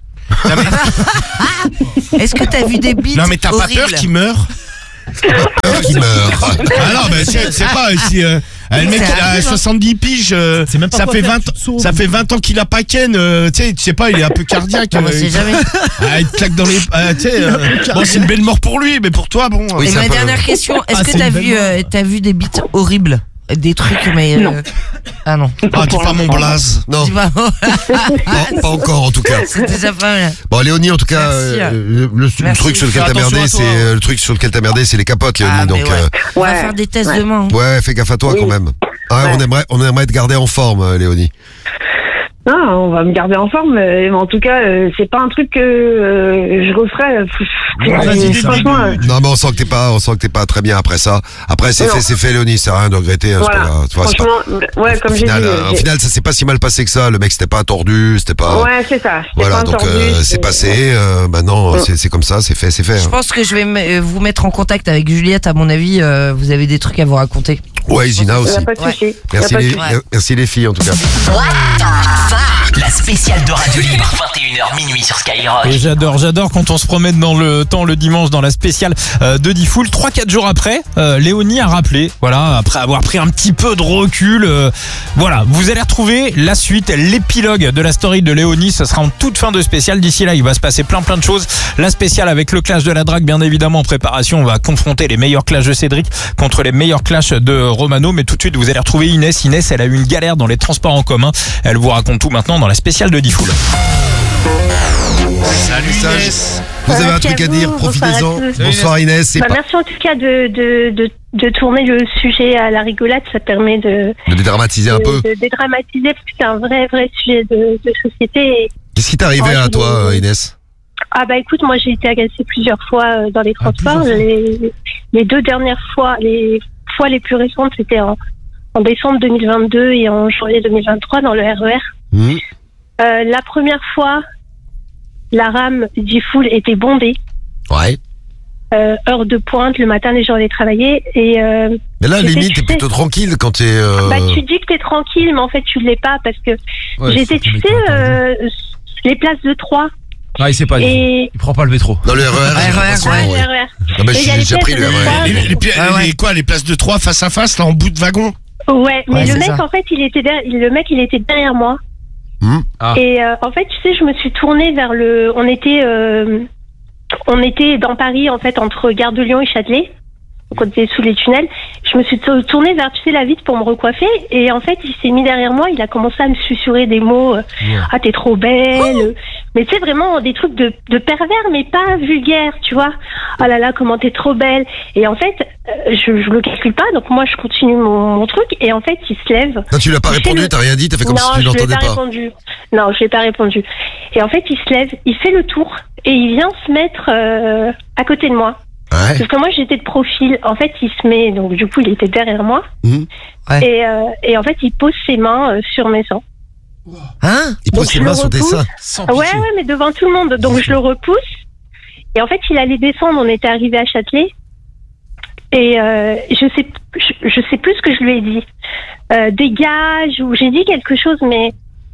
Est-ce que t'as vu des bites Non mais t'as pas horribles peur qu'il meure? Peur qu'il meurt. Ah non, mais c'est c'est pas si euh, le mec C'est il a arrive, hein. soixante-dix piges, euh, C'est même pas ça quoi fait faire, vingt tu te sauves. ça fait vingt ans qu'il a pas ken, euh, tu sais, tu sais pas, il est un peu cardiaque. On euh, sait il- jamais. Ah, il te claque dans les ah, tu sais euh, bon, c'est une belle mort pour lui, mais pour toi bon. Oui, Et c'est un ma peu- dernière question, est-ce Ah, que c'est t'as une belle vu, mort. euh, t'as vu des bites horribles? Des trucs, mais. euh, Non. Ah non. Ah, dis Pour pas mon l'instant. blaze. Non, Tu vas. pas, pas encore en tout cas. C'est déjà pas mal. Bon Léonie en tout cas Merci. euh, le, le- le Merci. truc sur lequel Fais t'as attention merdé à c'est toi. euh, le truc sur lequel t'as merdé c'est les capotes Léonie Ah, mais donc ouais. euh, On va Ouais. faire des tests Ouais. demain. hein. ouais fais gaffe à toi Oui. quand même. Ah, on Ouais. aimerait on aimerait te garder en forme euh, Léonie. Ah, on va me garder en forme, euh, mais en tout cas, euh, c'est pas un truc que euh, je referais. euh, pff, vas-y, euh, dis-le. franchement, euh, Non mais on sent que t'es pas on sent que t'es pas très bien après ça. Après c'est Non. fait c'est fait Léonie, c'est rien de regretter hein, c'est voilà. pas grave. Tu vois, c'est pas- Franchement, ouais, comme au j'ai final, dit. euh, euh, au j'ai- final ça s'est pas si mal passé que ça, le mec c'était pas tordu, c'était pas Ouais, c'est ça. C'était voilà pas donc entendu, euh, c'est passé euh, maintenant Ouais. c'est c'est comme ça, c'est fait, c'est fait. Je hein. pense que je vais me- euh, vous mettre en contact avec Juliette. À mon avis, euh, vous avez des trucs à vous raconter. Ouais, Zina Il n'y aussi. a pas de Ouais. souci. Y a Merci pas de les, souci. Ouais. merci les filles en tout cas. La spéciale de Radio Libre, vingt et une heures minuit sur Skyrock. Et j'adore, j'adore quand on se promène dans le temps le dimanche dans la spéciale euh, de Diffoul. trois quatre jours après, euh, Léonie a rappelé, voilà, après avoir pris un petit peu de recul, euh, voilà, vous allez retrouver la suite, l'épilogue de la story de Léonie. Ce sera en toute fin de spéciale. D'ici là, il va se passer plein plein de choses. La spéciale avec le clash de la drague, bien évidemment, en préparation. On va confronter les meilleurs clashs de Cédric contre les meilleurs clashs de Romano. Mais tout de suite, vous allez retrouver Inès. Inès, elle a eu une galère dans les transports en commun. Elle vous raconte tout maintenant dans la spéciale de Diffoul. Salut Message. Inès. Vous avez un Merci truc à à dire, vous, bonsoir à profitez-en. tous. Bonsoir Inès, et Bah, pas- merci en tout cas de, de, de, de tourner le sujet à la rigolade, ça permet de, de dédramatiser un de, peu. de dédramatiser parce que c'est un vrai vrai sujet de, de société. Et- Qu'est-ce qui t'est arrivé Ouais, à je- toi euh, Inès? ah bah écoute, moi j'ai été agacée plusieurs fois euh, dans les transports. plusieurs fois. les, les deux dernières fois, les fois les plus récentes, c'était en, en décembre deux mille vingt-deux et en janvier deux mille vingt-trois dans le R E R. Hmm. Euh, la première fois, la rame Diffoul était bondée. Ouais. Euh, heure de pointe, le matin les gens allaient travailler et euh, Mais là, J'étais limite, t'es tuée. plutôt tranquille quand t'es. Euh... bah tu dis que t'es tranquille, mais en fait tu l'es pas parce que Ouais, j'étais, ça, tu tu sais, m'étonnes, euh, les places de trois Ah, il sait pas. Il et il prend pas le métro. Dans le R E R, j'ai R E R, l'impression, ouais. ah, ouais. le R E R. Non, mais Et il y j'ai a les déjà pris places le de R E R. trois. Les, les, les- Ah ouais. les- quoi, les places de trois face à face, là, en bout de wagon? Ouais, mais Ouais, le c'est mec ça. en fait il était derrière, le mec il était derrière moi Mmh. Ah. Et euh, en fait, tu sais, je me suis tournée vers le. On était, euh, on était dans Paris, en fait, entre Gare de Lyon et Châtelet. Donc on était sous les tunnels. Je me suis tournée vers, tu sais, la vitre pour me recoiffer. Et en fait, il s'est mis derrière moi. Il a commencé à me susurrer des mots. Euh, Yeah. Ah, t'es trop belle. Oh. Mais tu sais, vraiment des trucs de, de pervers, mais pas vulgaires, tu vois. Oh là là, comment t'es trop belle. Et en fait, euh, je, je le calcule pas. Donc moi, je continue mon, mon truc. Et en fait, il se lève. Non, tu lui as pas Il fait répondu, le- t'as rien dit, t'as fait comme non, si tu je lui ai l'entendais pas pas. répondu. Non, je lui ai pas répondu. Et en fait, il se lève, il fait le tour et il vient se mettre euh, à côté de moi. Ouais. Parce que moi, j'étais de profil. En fait, il se met, donc du coup, il était derrière moi. Mmh. Ouais. Et, euh, et en fait, il pose ses mains euh, sur mes seins. Hein? Il pose Donc, ses je mains le sur tes repousse. seins. Sans Ouais, pitié. ouais, mais devant tout le monde. Donc je le repousse. Et en fait, il allait descendre. On était arrivé à Châtelet. Et euh, je sais, je, je sais plus ce que je lui ai dit. Euh, dégage ou j'ai dit quelque chose, mais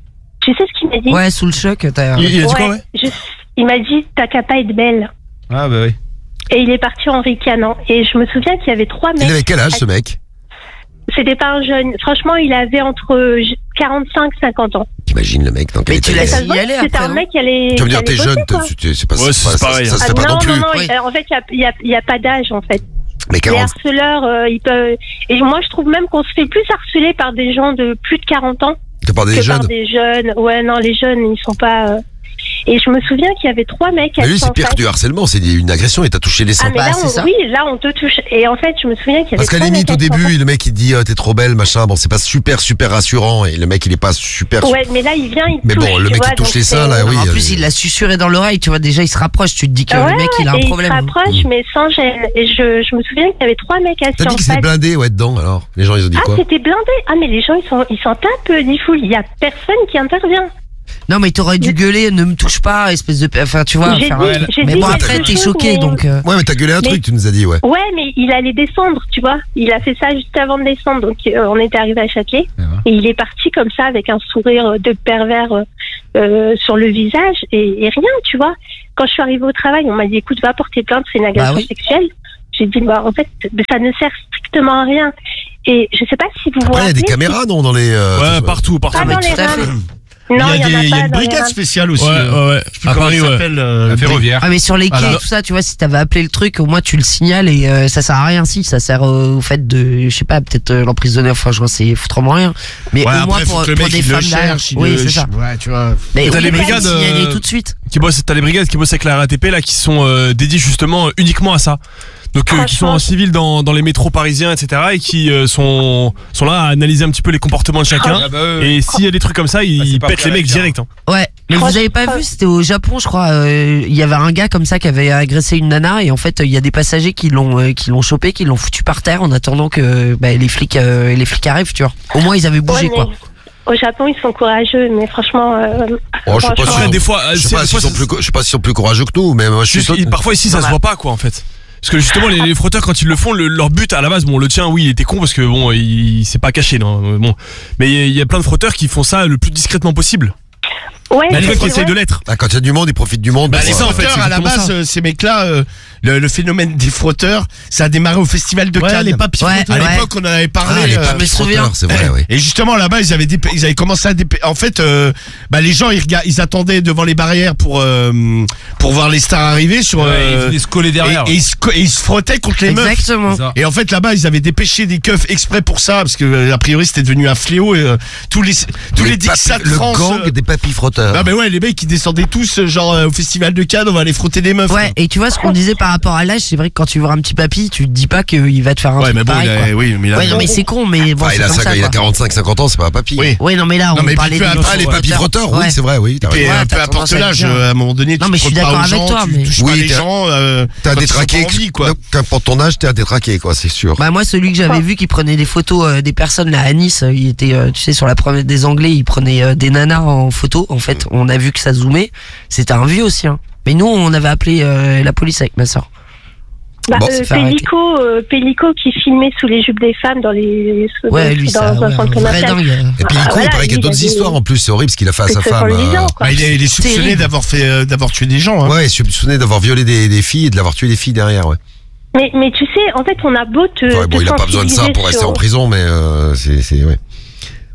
tu sais ce qu'il m'a dit. Ouais, sous le choc, t'as. Il, il a dit quoi, Ouais, ouais je- il m'a dit t'as qu'à pas être belle. Ah bah oui. Et il est parti en ricanant. Et je me souviens qu'il y avait trois mecs. Il avait quel âge, ce mec? C'était pas un jeune. Franchement, il avait entre quarante-cinq et cinquante ans. T'imagines le mec dans quel Mais état tu il l'as est? Ça se y voit aller que c'était après, un non mec qui allait. Tu veux me dire, qui t'es allait jeune, bosser, quoi. t'es- c'est pas, Ouais, c'est pas- c'est pareil. ça, ça se Ah fait pas non, non plus. non, non, Oui. il- en fait, il n'y a, il y a pas d'âge, en fait. Mais Les quarante, harceleurs, euh, ils peuvent. Et moi, je trouve même qu'on se fait plus harceler par des gens de plus de quarante ans t'as pas des que jeunes. par des jeunes. Ouais, non, les jeunes, ils sont pas. euh, Et je me souviens qu'il y avait trois mecs. Mais lui, assis c'est en pire face. que du harcèlement, c'est une agression et t'as touché les Ah, seins. mais là, Bah, c'est on, ça. oui, là, on te touche. Et en fait, je me souviens qu'il y avait. Parce qu'à la trois limite, au mecs assis en début, face. le mec il dit euh, t'es trop belle, machin, bon, c'est pas super, super rassurant et le mec il est pas super. Ouais, mais là, il vient, il Mais touche. bon, le tu mec vois, qui touche donc les seins, c'est- là, oui. en euh, plus, il l'a susurré dans l'oreille, tu vois. Déjà, il se rapproche. Tu te dis que Ouais, le mec, il a et un il problème. se rapproche, mais sans gêne. Et je, je me souviens qu'il y avait trois mecs assis T'as dit en que face. c'était blindé, ouais, dedans, alors. Les gens, ils ont dit Ah, quoi? c'était blindé. Ah, mais les gens, ils sont, ils s'en tapent, euh, Diffoul. Il y a personne qui intervient. Non, mais t'aurais dû gueuler, ne me touche pas, espèce de. Enfin, tu vois. J'ai faire- dit- j'ai Mais dit bon, quelque après, t'es chose, choqué, mais- donc. euh, Ouais, mais t'as gueulé un Mais- truc, tu nous as dit, ouais. Ouais, mais il allait descendre, tu vois. Il a fait ça juste avant de descendre. Donc, euh, on était arrivé à Châtelet. Et il est parti comme ça, avec un sourire de pervers euh, euh, sur le visage. Et, et rien, tu vois. Quand je suis arrivée au travail, on m'a dit, écoute, va porter plainte, c'est une agression Bah oui. sexuelle. J'ai dit, bah, en fait, ça ne sert strictement à rien. Et je sais pas si vous vous Après, il y a rappelez. des caméras, non, dans les. euh, Ouais, tout- partout, partout. Pas mais dans tout les à rames. fait. Il y Non, a, il y en des, a il y a pas une dans les brigade rames. spéciale aussi. Ouais, euh, ouais, ouais. Je sais plus À comment Paris, ça ouais. s'appelle. euh, La ferroviaire. Ah, mais sur les quais Voilà. et tout ça, tu vois, si t'avais appelé le truc, au moins tu le signales et euh, ça sert à rien. Si, ça sert euh, au fait de, je sais pas, peut-être euh, l'emprisonner, enfin, je vois, c'est foutrement rien. Mais Ouais, au moins après, pour, faut que le pour mec des il le femmes derrière. cherche. il Oui, le- c'est ça. Ouais, tu vois. Mais Et t'as oui, les mais brigades, signaler euh, tout de suite. qui bossent, t'as les brigades qui bossent avec la R A T P là, qui sont euh, dédiées justement euh, uniquement à ça. Donc euh, qui sont en civil dans, dans les métros parisiens, et cetera. Et qui euh, sont sont là à analyser un petit peu les comportements de chacun. Ah bah, euh, Et s'il y a des trucs comme ça, Ah, ils c'est pas pètent pris les à la mecs carte. direct. Hein. Ouais, mais vous avez pas vu, c'était au Japon, je crois. euh, Il y avait un gars comme ça qui avait agressé une nana et en fait, il y a des passagers qui l'ont euh, qui l'ont chopé, qui l'ont foutu par terre en attendant que bah, les flics euh, les flics arrivent, tu vois. Au moins, ils avaient bougé, Ouais, mais quoi. Au Japon, ils sont courageux, mais franchement. Euh, Oh, je sais pas franchement- si- Après, des fois, euh, Je sais c'est- pas des s'ils fois, sont plus, co- je sais pas s'ils sont plus courageux que nous, mais moi, je suis Juste, sûr- il- parfois ici ça Non, se bah. voit pas quoi en fait. Parce que justement les, les frotteurs quand ils le font, le- leur but à la base, bon le tien oui il était con parce que bon il, il s'est pas caché non euh, bon, mais il y, a- il y a plein de frotteurs qui font ça le plus discrètement possible. Ouais, Mais les c'est mecs qui vrai. essayent de l'être. Ah, quand il y a du monde, ils profitent du monde. Bah, pour, les euh, en fait, frotteurs, c'est à la exactement base, ça. euh, ces mecs-là, euh, le, le phénomène des frotteurs, ça a démarré au festival de Ouais, Cannes. les papis Ouais, frotteurs. À ouais. l'époque, on en avait parlé. Ah, les euh, papis me souviens. frotteurs, c'est vrai, oui. Et justement là-bas, ils avaient dép- ils avaient commencé à dép- en fait, euh, bah les gens ils regardent, ils attendaient devant les barrières pour euh, pour voir les stars arriver sur. Ouais, euh, ils venaient se coller derrière. Et, et ils se, co- et ils se frottaient contre les meufs. Exactement. C'est ça. Et en fait là-bas, ils avaient dépêché des keufs exprès pour ça parce que euh, a priori c'était devenu un fléau. Et, euh, tous les tous les, Les Dixat papis- le France. gang euh, des papis frotteurs. ah ben ouais, les mecs qui descendaient tous euh, genre euh, au festival de Cannes, on va aller frotter des meufs. Ouais, et tu vois ce qu'on disait par rapport à l'âge, c'est vrai que quand tu vois un petit papy, tu te dis pas qu'il va te faire un Ouais, truc mais bon, pareil, il a, quoi. oui, mais il a- Ouais, non, mais c'est con, mais bon, Enfin, c'est il a, comme cinq- ça, il a quoi. quarante-cinq cinquante ans, c'est pas un papy. Oui. Ouais, non, mais là, Non, on mais parlait puis des peu Ah, les papis frotteurs, oui, Ouais. c'est vrai, oui. t'as Et puis, raison. Ouais, euh, peu t'as importe tendance à l'âge, dire. euh, à un moment donné, tu Non, mais te je suis frottes pas d'accord aux avec gens, toi, tu mais- touches Oui, pas les t'as- gens. euh, T'as quand ils sont détraqué, pas en vie, quoi. donc, qu'importe ton âge, t'es à détraqué, quoi, c'est sûr. Bah moi celui que j'avais vu qui prenait des photos euh, des personnes là à Nice, euh, il était euh, tu sais sur la première des Anglais, il prenait euh, des nanas en photo. En fait, on a vu que ça zoomait. C'était un vieux aussi. Hein. Mais nous on avait appelé euh, la police avec ma soeur. Bah, Bon, euh, c'est fait arrêter. Pélico, euh, Pélico qui filmait sous les jupes des femmes dans les Ouais, dans, lui dans ça, un ouais, centre un vrai commercial. dingue. Et puis, Ah, Nico, il voilà, paraît qu'il y a lui, d'autres il a des- histoires en plus, c'est horrible ce qu'il a fait à sa C'est femme. sexualisant, euh, quoi. Bah, il est, il est soupçonné Terrible. d'avoir fait, euh, d'avoir tué des gens. Hein. Ouais, il est soupçonné d'avoir violé des, des filles et de l'avoir tué des filles derrière, ouais. Mais, mais tu sais, en fait, on a beau te. Ouais, bon, te il a pas besoin de ça sensibiliser pour rester sur- en prison, mais euh, c'est, c'est, ouais.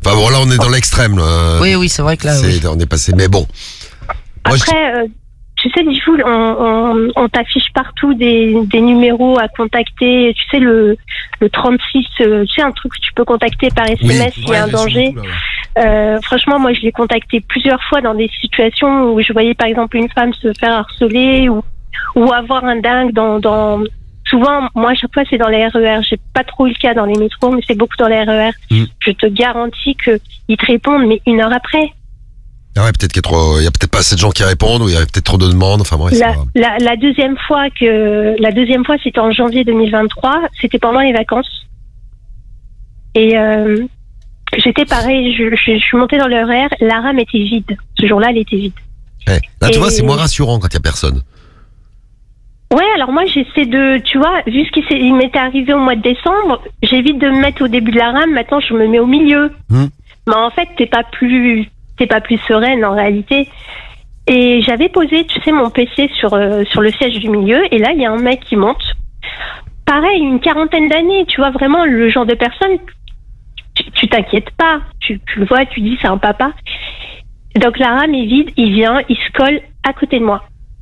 Enfin bon, là on est dans l'extrême. Là. Oui, oui, c'est vrai que là, C'est- oui. On est passé, mais bon. Moi, je- Après, euh, tu sais, Difool, on, on, on t'affiche partout des, des numéros à contacter. Tu sais, le, le trente-six, euh, tu sais, un truc que tu peux contacter par S M S s'il y a un danger. Euh, franchement, moi, je l'ai contacté plusieurs fois dans des situations où je voyais, par exemple, une femme se faire harceler ou, ou avoir un dingue dans... dans souvent, moi, à chaque fois, c'est dans les R E R. J'ai pas trop eu le cas dans les métros, mais c'est beaucoup dans les R E R. Mm. Je te garantis qu'ils te répondent, mais une heure après. Ah ouais, peut-être qu'il y a trop, il y a peut-être pas assez de gens qui répondent ou il y a peut-être trop de demandes. Enfin bref. c'est La, pas grave. la, la deuxième fois que la deuxième fois c'était en janvier deux mille vingt-trois, c'était pendant les vacances et euh, j'étais pareil, je, je, je suis montée dans le R E R, la rame était vide. Ce jour-là, elle était vide. Ouais. Là, tu Et- vois, c'est moins rassurant quand il y a personne. Ouais, alors moi j'essaie de, tu vois, vu ce qui s'est- il m'était arrivé au mois de décembre, j'évite de me mettre au début de la rame. Maintenant, je me mets au milieu. Hmm. Mais en fait, t'es pas plus, t'es pas plus sereine en réalité. Et j'avais posé, tu sais, mon P C sur euh, sur le siège du milieu, et là il y a un mec qui monte. Pareil, une quarantaine d'années, tu vois, vraiment le genre de personne. Tu tu t'inquiètes pas, tu, tu le vois, tu dis c'est un papa. Donc la rame est vide, il vient, il se colle à côté de moi.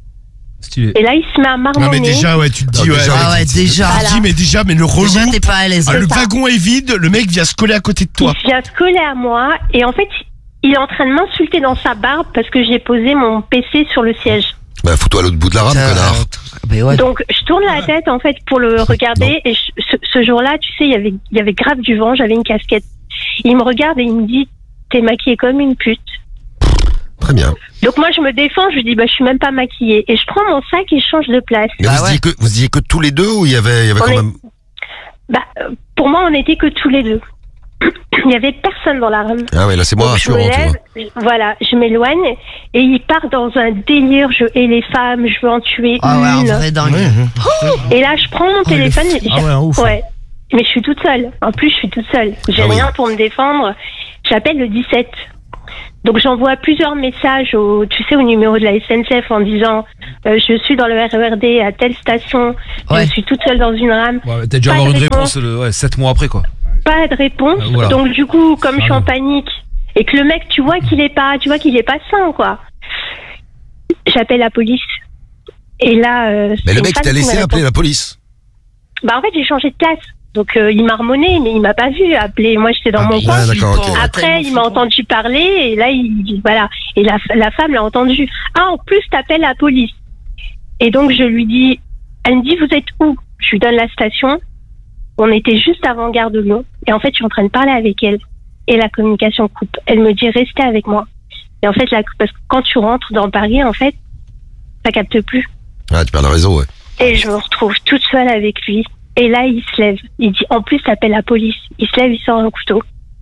Et là, il se met à marmonner. Non mais déjà ouais tu te dis Non, ouais, déjà, Ah ouais, tu te déjà. dis mais déjà mais le relou Déjà, t'es pas à l'aise. ah, le C'est ça. wagon est vide le mec vient se coller à côté de toi Il vient se coller à moi et en fait, il est en train de m'insulter dans sa barbe parce que j'ai posé mon P C sur le siège. Bah, fous-toi à l'autre bout de la rame, Putain, connard. Mais ouais. Donc, je tourne la tête en fait pour le regarder et je- ce, ce jour-là, tu sais, il y avait, il y avait grave du vent, j'avais une casquette. Il me regarde et il me dit, t'es maquillée comme une pute. Très bien. Donc moi, je me défends, je lui dis, bah, je suis même pas maquillée et je prends mon sac et je change de place. Mais Bah vous, ouais. disiez que, vous disiez que tous les deux ou il y avait, il y avait On quand est- même. Bah, euh, pour moi, on n'était que tous les deux. Il y avait personne dans la rame. Ah ouais, là c'est moins Donc, je me rassurant, tu lève, vois. voilà, je m'éloigne et il part dans un délire. Je hais les femmes, je veux en tuer Ah ouais, un une. vrai dingue. Et là, je prends mon Oh, il est téléphone. fou. et Ah ouais, un ouf. ouais. Mais je suis toute seule. En plus, je suis toute seule. J'ai Ah oui. rien pour me défendre. J'appelle le dix-sept. Donc j'envoie plusieurs messages au, tu sais, au numéro de la S N C F en disant euh, je suis dans le R E R D à telle station. Ouais. Je suis toute seule dans une rame. Ouais, t'as dû Pas avoir de une réponse. réponse le, ouais, sept mois après, quoi. Pas de réponse. Euh, voilà. Donc du coup, comme je suis Ah en non. panique et que le mec, tu vois qu'il est pas, tu vois qu'il est pas sain, quoi. J'appelle la police. Et là, euh, Mais c'est le une mec femme t'a qui me laissé répond. appeler la police. Bah en fait, j'ai changé de place. Donc euh, il m'a harmonné, mais il m'a pas vu appeler. Moi, j'étais dans Ah, mon ouais, coin. d'accord, ok. Après, il m'a entendu parler et là, il voilà. Et la, la femme l'a entendu. Ah, en plus, t'appelles la police. Et donc je lui dis, elle me dit, vous êtes où? Je lui donne la station. On était juste avant Gare de Lyon. Et en fait, je suis en train de parler avec elle. Et la communication coupe. Elle me dit, restez avec moi. Et en fait, là, parce que quand tu rentres dans Paris, en fait, ça capte plus. Ah, tu perds le réseau, ouais. Et je me retrouve toute seule avec lui. Et là, il se lève. Il dit, en plus, t'appelles la police. Il se lève, il sort un couteau.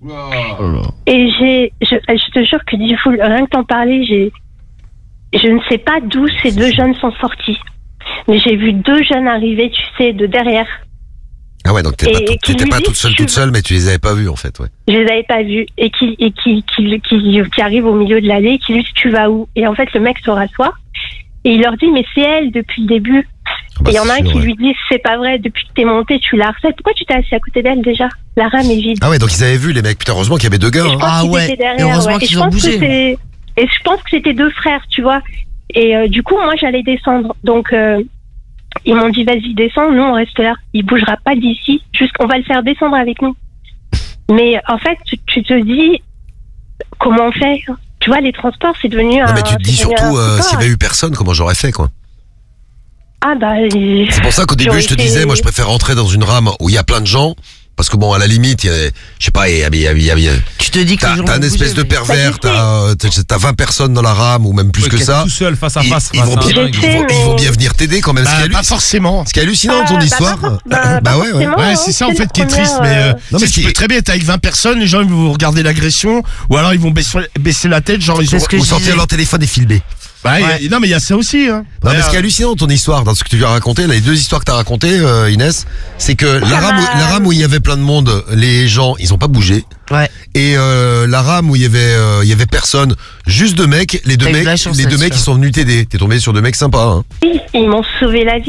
Et j'ai, je, je te jure que du coup, rien que t'en parler, j'ai, je ne sais pas d'où ces deux jeunes sont sortis. Mais j'ai vu deux jeunes arriver, tu sais, de derrière. Ah ouais, donc t'étais pas, Et toute- qui t'étais lui pas dit, toute seule, tu toute veux- seule, mais tu les avais pas vus en fait, ouais. Je les avais pas vus. Et qui, et qui, qui, qui, qui arrive au milieu de l'allée, qui lui dit, tu vas où? Et en fait, le mec se rassoit. Et il leur dit, mais c'est elle depuis le début. Ah bah, et il y en a c'est un sûr, qui ouais. lui dit, c'est pas vrai, depuis que t'es monté, tu la harcèles. Pourquoi tu t'es assis à côté d'elle déjà? La rame est vide. Ah ouais, donc ils avaient vu les mecs. Putain, heureusement qu'il y avait deux gars. Et je Hein. pense Ah qu'ils ouais. étaient derrière, Et heureusement ouais. Et qu'ils je ont pense bougé. que c'est- Et je pense que c'était deux frères, tu vois. Et euh, du coup, moi, j'allais descendre. Donc, euh, ils m'ont dit, vas-y, descends, nous, on reste là. Il bougera pas d'ici. Juste, on va le faire descendre avec nous. Mais en fait, tu, tu te dis, comment on fait? Tu vois, les transports, c'est devenu un. Non, mais tu te dis c'est devenu surtout, un euh, support. s'il y avait eu personne, comment j'aurais fait, quoi. Ah bah. il- C'est pour ça qu'au début, j'aurais je te été- disais, moi, je préfère rentrer dans une rame où il y a plein de gens. Parce que bon, à la limite, il y a, je sais pas, il y a, il y a, il y a- il y a- Tu te dis que t'as, les gens t'as vont un espèce bouger, de mais- pervers, Bah, t'as, euh, t'as, t'as vingt personnes dans la rame ou même plus Ouais, que qui est ça. tout seul, face à Ils, face. ils face vont à un bien, dingue. Je ils sais, vont, mais- ils vont bien venir t'aider quand même. ce, qui Bah, est pas halluc- forcément. ce qui est hallucinant dans ton Ah, bah, histoire. pas for- bah, Bah pas ouais, ouais. forcément, Ouais, hein. c'est ça en C'est fait la qui est première, triste, mais euh, euh, Non, mais c'est que ce tu qui peux est- très bien être avec vingt personnes, les gens ils vont regarder l'agression, ou alors ils vont baisser, baisser la tête, genre ils C'est ont. ce que Ou je sortir disais. leur téléphone et filmer. Bah, y a- Ouais. non mais il y a ça aussi. Hein. Non, mais Ouais, ce qui est hallucinant dans ton histoire, dans ce que tu as raconté, là, les deux histoires que tu as racontées, euh, Inès, c'est que la rame, où, la rame où il y avait plein de monde, les gens, ils ont pas bougé. Ouais. Et euh, la rame où il y avait, euh, il y avait personne, juste deux mecs, les deux T'as eu de mecs, la chance les deux là-dessus, mecs, ils hein. sont venus t'aider. T'es tombé sur deux mecs sympas. Hein. Oui, ils m'ont sauvé la vie.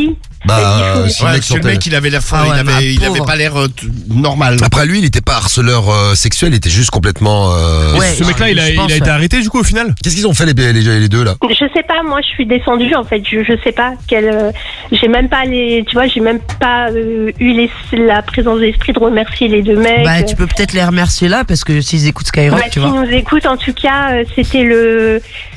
Bah, Ouais, si le mec parce que le sortait- mec, il avait l'air fort, Ah ouais, il bah, avait, il avait pauvre. pas l'air euh, t- normal. Après lui, il était pas harceleur euh, sexuel, il était juste complètement. Euh... Ouais. Ce mec-là, il a, je il pense, a été ouais. arrêté du coup au final. Qu'est-ce qu'ils ont fait les, les, les deux là? Je sais pas, moi je suis descendue en fait, je, je sais pas quelle, euh, j'ai même pas les, tu vois, j'ai même pas euh, eu les, la présence d'esprit de remercier les deux mecs. Bah, tu peux peut-être les remercier là parce que s'ils écoutent Skyrock, Bah, tu s'ils vois. nous écoutent, en tout cas, euh, c'était le,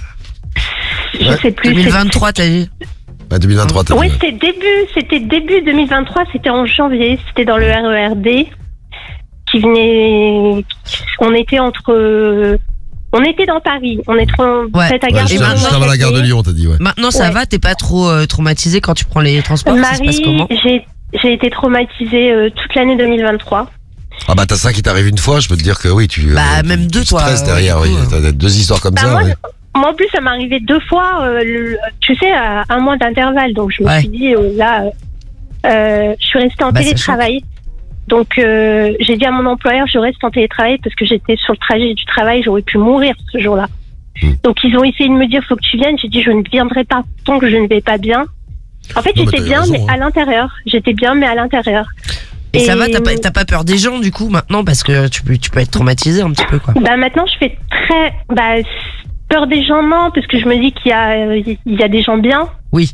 je Ouais. sais plus. deux mille vingt-trois, t'as dit? Bah, deux mille vingt-trois, t'as Oui, dit. c'était début, c'était début deux mille vingt-trois, c'était en janvier, c'était dans le R E R D qui venait, on était entre, on était dans Paris, on est trop, Ouais. peut-être à Ouais, Gare de juste, Lyon. juste avant la gare de Lyon, t'as dit, ouais. Maintenant, ça Ouais. va, t'es pas trop euh, traumatisé quand tu prends les transports, ça se passe Marie, comment? j'ai, j'ai été traumatisée euh, toute l'année deux mille vingt-trois. Ah bah t'as ça qui t'arrive une fois, je peux te dire que oui, tu. Bah, euh, même tu deux, toi, stresses euh, derrière, du oui. coup, T'as deux histoires comme Bah, ça. moi, ouais. Moi, en plus, ça m'est arrivé deux fois, euh, le- tu sais, à un mois d'intervalle. Donc, je me Ouais. suis dit, euh, là, euh, euh, je suis restée en Bah, ça télétravail. Donc, euh, j'ai dit à mon employeur, je reste en télétravail parce que j'étais sur le trajet du travail, j'aurais pu mourir ce jour-là. Hmm. Donc, ils ont essayé de me dire, faut que tu viennes. J'ai dit, je ne viendrai pas tant que je ne vais pas bien. En fait, Non, mais j'étais t'as bien, raison, mais hein. à l'intérieur. J'étais bien, mais à l'intérieur. Et ça va, t'as pas, t'as pas peur des gens du coup maintenant parce que tu peux, tu peux être traumatisé un petit peu quoi. Bah maintenant je fais très bah peur des gens non parce que je me dis qu'il y a il y a des gens bien. Oui.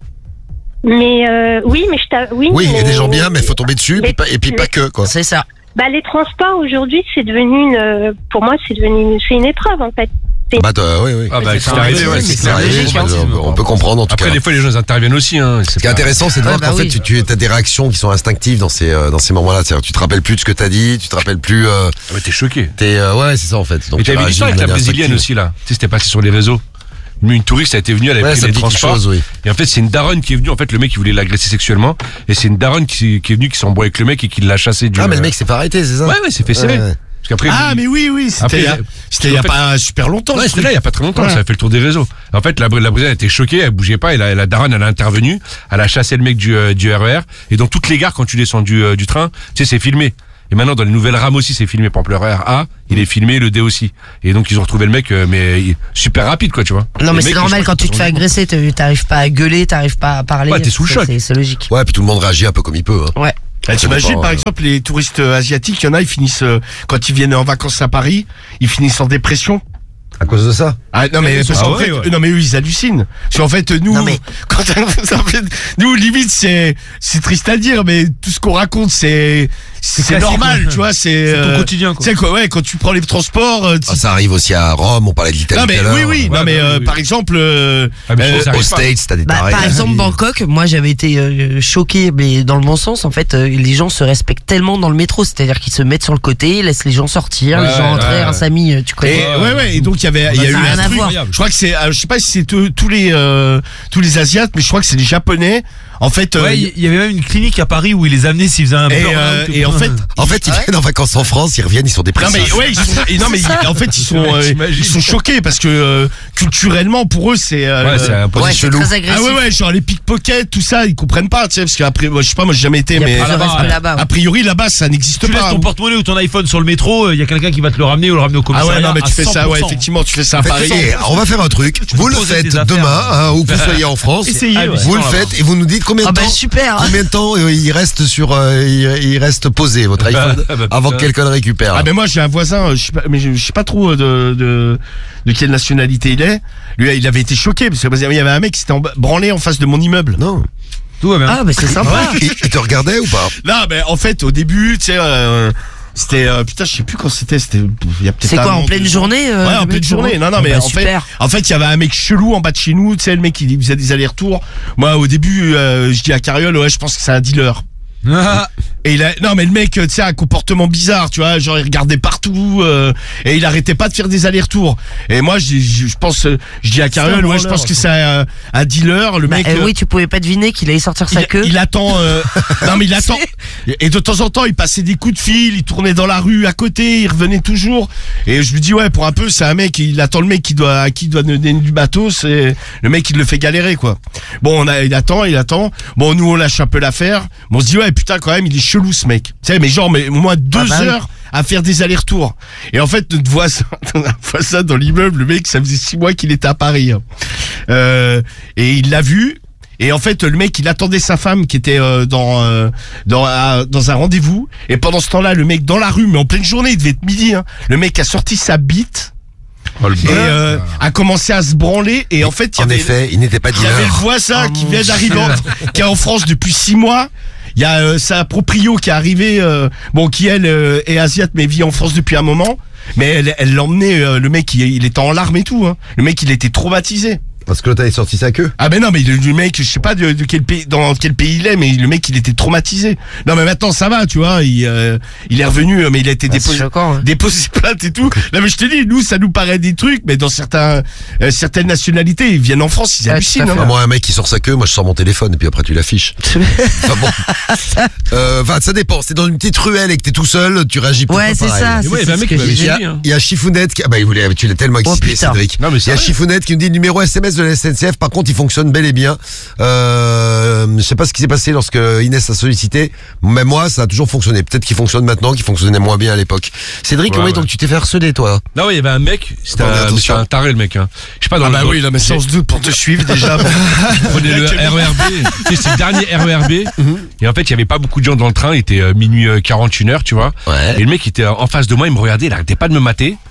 Mais euh, oui mais je t'a- oui. Oui, il y a mais- des gens bien, mais faut tomber dessus, et Mais- puis pas, et puis pas que, quoi. C'est ça. Bah les transports aujourd'hui c'est devenu une euh, pour moi c'est devenu une, c'est une épreuve en fait. C'est- Bah, t'as- oui, oui. Ah bah, c'est c'est un arrivé, raisonnement, ouais, mais c'est c'est C'est un arrivé, logique, on, hein. peut- on peut comprendre en tout Après, cas. des fois, les gens ils interviennent aussi. Hein. Ce qui est intéressant, c'est de Ouais, voir bah qu'en fait, oui. tu, tu as des réactions qui sont instinctives dans ces, euh, dans ces moments-là. C'est-à-dire, tu te rappelles plus de ce que t'as dit, tu te rappelles plus. Euh, Ah, mais t'es choqué. t'es, euh, ouais, c'est ça en fait. Donc, Et tu t'avais réagis l'histoire de avec la manière brésilienne instinctive. aussi là. Tu sais, c'était passé sur les réseaux. Une touriste a été venue, elle avait Ouais, pris ça les me dit quelque transports. chose, oui. Et en fait, c'est une daronne qui est venue. En fait, le mec, il voulait l'agresser sexuellement. Et c'est une daronne qui, qui est venue, qui s'est embrouillée avec le mec et qui l'a chassé du. Ah, mais le mec s'est pas arrêté, c'est ça? Ouais, ouais, c'est fait serrer. Ouais, ouais. Parce qu'après. Ah, mais oui, oui, c'était Après, il y a, il- c'était il y a en fait- pas super longtemps. Ouais, ce c'était truc. là, il y a pas très longtemps, Ouais. ça a fait le tour des réseaux. En fait, la, la Brésilienne était choquée, elle bougeait pas, et la, la daronne, elle a intervenu, elle a chassé le mec du, euh, du R E R, et dans toutes les gares, quand tu descends du, euh, du train, tu sais, c'est filmé. Et maintenant, dans les nouvelles rames aussi, c'est filmé. Par exemple, le R E R A, il est filmé, le D aussi. Et donc, ils ont retrouvé le mec, euh, mais il- super rapide, quoi, tu vois. Non Les mais c'est mecs, normal je crois quand tu te qu'ils fais sont- agresser, te- t'arrives pas à gueuler, t'arrives pas à parler. Ouais, t'es sous le C'est- choc. c'est- C'est logique. Ouais, puis tout le monde réagit un peu comme il peut. Hein. Ouais. Bah, t'imagines, dépend, par euh, exemple, les touristes euh, asiatiques, il y en a, ils finissent, euh, quand ils viennent en vacances à Paris, ils finissent en dépression. À cause de ça. Ah, non, mais, parce Ah qu'en ouais, fait, ouais. non, mais eux, ils hallucinent. Parce qu'en fait, nous, Non, mais- quand, en fait, nous, limite, c'est, c'est triste à dire, mais tout ce qu'on raconte, c'est, c'est classique, normal, ouais. tu vois, c'est, C'est ton euh, quotidien, quoi. Tu sais quoi, ouais, quand tu prends les transports, euh, tu- Ah, ça arrive aussi à Rome, on parlait de l'Italie non, tout mais à l'heure. oui, oui, Ouais, non, mais, bah, euh, oui, oui. par exemple, euh, Ah, mais je euh, trouve ça Aux arrive pas. States, t'as des Bah, tarés. par exemple, Bangkok, moi j'avais été euh, choqué, mais dans le bon sens, en fait, euh, les gens se respectent tellement dans le métro, c'est-à-dire qu'ils se mettent sur le côté, laissent les gens sortir, Ouais, les gens ouais, entrer, ouais. un Samy, euh, tu Et, connais. ouais, ouais, et donc il y avait, il y a ça eu a rien un à truc. voir. Je crois que c'est, euh, je sais pas si c'est tous tous les, euh, tous les Asiates, mais je crois que c'est les Japonais. En fait, euh, Ouais, il y avait même une clinique à Paris où ils les amenaient s'ils faisaient un et, burn-out euh, ou et en quoi. fait, En fait, ils viennent en vacances en France, ils reviennent, ils sont non dépressifs. mais ouais, ils sont, et non mais ils- en fait ils sont, euh, T'imagines. ils sont choqués parce que euh, culturellement pour eux c'est, euh, Ouais, c'est un peu Ouais, c'est chelou. très agressif. ah ouais ouais, genre les pickpockets, tout ça, ils comprennent pas, tu sais, parce qu'après, moi, je sais pas, moi j'ai jamais été, Il y a mais plus de là-bas, respect ouais. là-bas. ouais. a priori là-bas ça n'existe Tu laisses pas. ton porte-monnaie ou ton iPhone sur le métro, il y a quelqu'un qui va te le ramener ou le ramener au Ah commissariat. ouais, non mais à tu fais ça, ouais, cent pour cent. effectivement, tu fais ça à Faites- Paris. et on va faire un truc. Vous le poses faites tes affaires, demain, ouais. hein, où que vous soyez en France. Essayez, ouais. Vous le faites et vous nous dites combien de Ah bah temps. super. Combien de temps euh, il reste sur, euh, il, il reste posé votre iPhone Ah bah, avant que putain. quelqu'un le récupère. Ah mais moi j'ai un voisin, euh, je sais pas, mais je, je sais pas trop euh, de, de de quelle nationalité il est. Lui il avait été choqué parce qu'il y avait un mec qui s'était en- branlé en face de mon immeuble. Non. Tout va bien. Ah bah c'est sympa. Il, il te regardait ou pas? Non mais en fait au début tu sais euh, c'était euh, putain je sais plus quand c'était, c'était il y a peut-être C'est un quoi an, en pleine deux ans. journée euh, Ouais, le en mec, pleine c'est bon journée. Non, non, Ah mais bah, en fait, super. en fait, il y avait un mec chelou en bas de chez nous. Tu sais, le mec, il faisait des allers-retours. Moi, au début, euh, je dis à Cariole, ouais, je pense que c'est un dealer. Et il a, non, mais le mec, tu sais, a un comportement bizarre, tu vois, genre il regardait partout euh, et il arrêtait pas de faire des allers-retours. Et moi, je, je, je pense, euh, je dis à Cariole, ouais, je pense que c'est un, un dealer. Le Bah, mec, euh, euh, oui, tu pouvais pas deviner qu'il allait sortir sa il, queue. il attend. Euh, non, mais il attend. Et de temps en temps, il passait des coups de fil, il tournait dans la rue à côté, il revenait toujours. Et je lui dis, ouais, pour un peu, c'est un mec, il attend le mec qui doit, à qui il doit donner du bateau, c'est le mec qui le fait galérer, quoi. Bon, on a, il attend, il attend. Bon, nous, on lâche un peu l'affaire. Bon, on se dit, ouais, putain, quand même, il est chelou, ce mec. Tu sais, mais genre, mais au moins deux Ah bah oui. heures à faire des allers-retours. Et en fait, notre voisin, notre voisin dans l'immeuble, le mec, ça faisait six mois qu'il était à Paris. hein. Euh, et il l'a vu. Et en fait, le mec, il attendait sa femme qui était euh, dans euh, dans à- dans un rendez-vous. Et pendant ce temps-là, le mec dans la rue, mais en pleine journée, il devait être midi. Hein, le mec a sorti sa bite. Oh, le Et bœuf. euh, a commencé à se branler. Et en fait, il y En avait, effet, il n'était pas il y avait le dealer. voisin Oh, qui mon vient d'arriver, en- qui est en France depuis six mois. Il y a euh, sa proprio qui est arrivée, euh, bon, qui elle euh, est asiate mais vit en France depuis un moment. Mais elle, elle l'emmenait, euh, le mec, il, il était en larmes et tout. Hein. Le mec, il était traumatisé. Parce que l'autre avait sorti sa queue. Ah ben non, mais le, le mec, je sais pas de, de quel pays, dans quel pays il est, mais le mec, il était traumatisé. Non, mais maintenant ça va, tu vois. Il, euh, il est revenu, mais il a été Ah, c'est déposé, choquant, hein. déposé plainte et tout. Non, mais je te dis, nous, ça nous paraît des trucs, mais dans certains, euh, certaines nationalités, ils viennent en France, ils Ouais, hallucinent. tout à fait. hein. Ah, moi, un mec qui sort sa queue, moi je sors mon téléphone et puis après tu l'affiches. Enfin bon. Euh, Enfin, ça dépend. C'est dans une petite ruelle et que t'es tout seul, tu réagis pas Ouais, c'est pareil. ça. Mais c'est- ouais, il y c'est avait un ce mec que qui m'avait j'ai Il y dit. a, dit, hein. il y a Chifounette qui, ah bah, il voulait, tu l'as tellement excité, putain. Cédric. Non, mais il y a sérieux. Chifounette qui nous dit le numéro S M S de la S N C F, par contre, il fonctionne bel et bien. Euh, je sais pas ce qui s'est passé lorsque Inès a sollicité. Mais moi, ça a toujours fonctionné. Peut-être qu'il fonctionne maintenant, qu'il fonctionnait moins bien à l'époque. Cédric, Ouais, oui, ouais. donc tu t'es fait harceler, toi. Non, ouais, il y avait un mec, c'était Oh, mais un, attention. c'était un taré le mec. Hein. Je sais pas dans Ah le bah dans- oui, là, mais sans doute pour te suivre déjà. Il prenait le R E R B, tu sais, c'est le dernier R E R B. Et en fait, il y avait pas beaucoup de gens dans le train, il était euh, minuit euh, quarante et une heures, tu vois. Ouais. Et le mec il était euh, en face de moi, il me regardait, il arrêtait pas de me mater.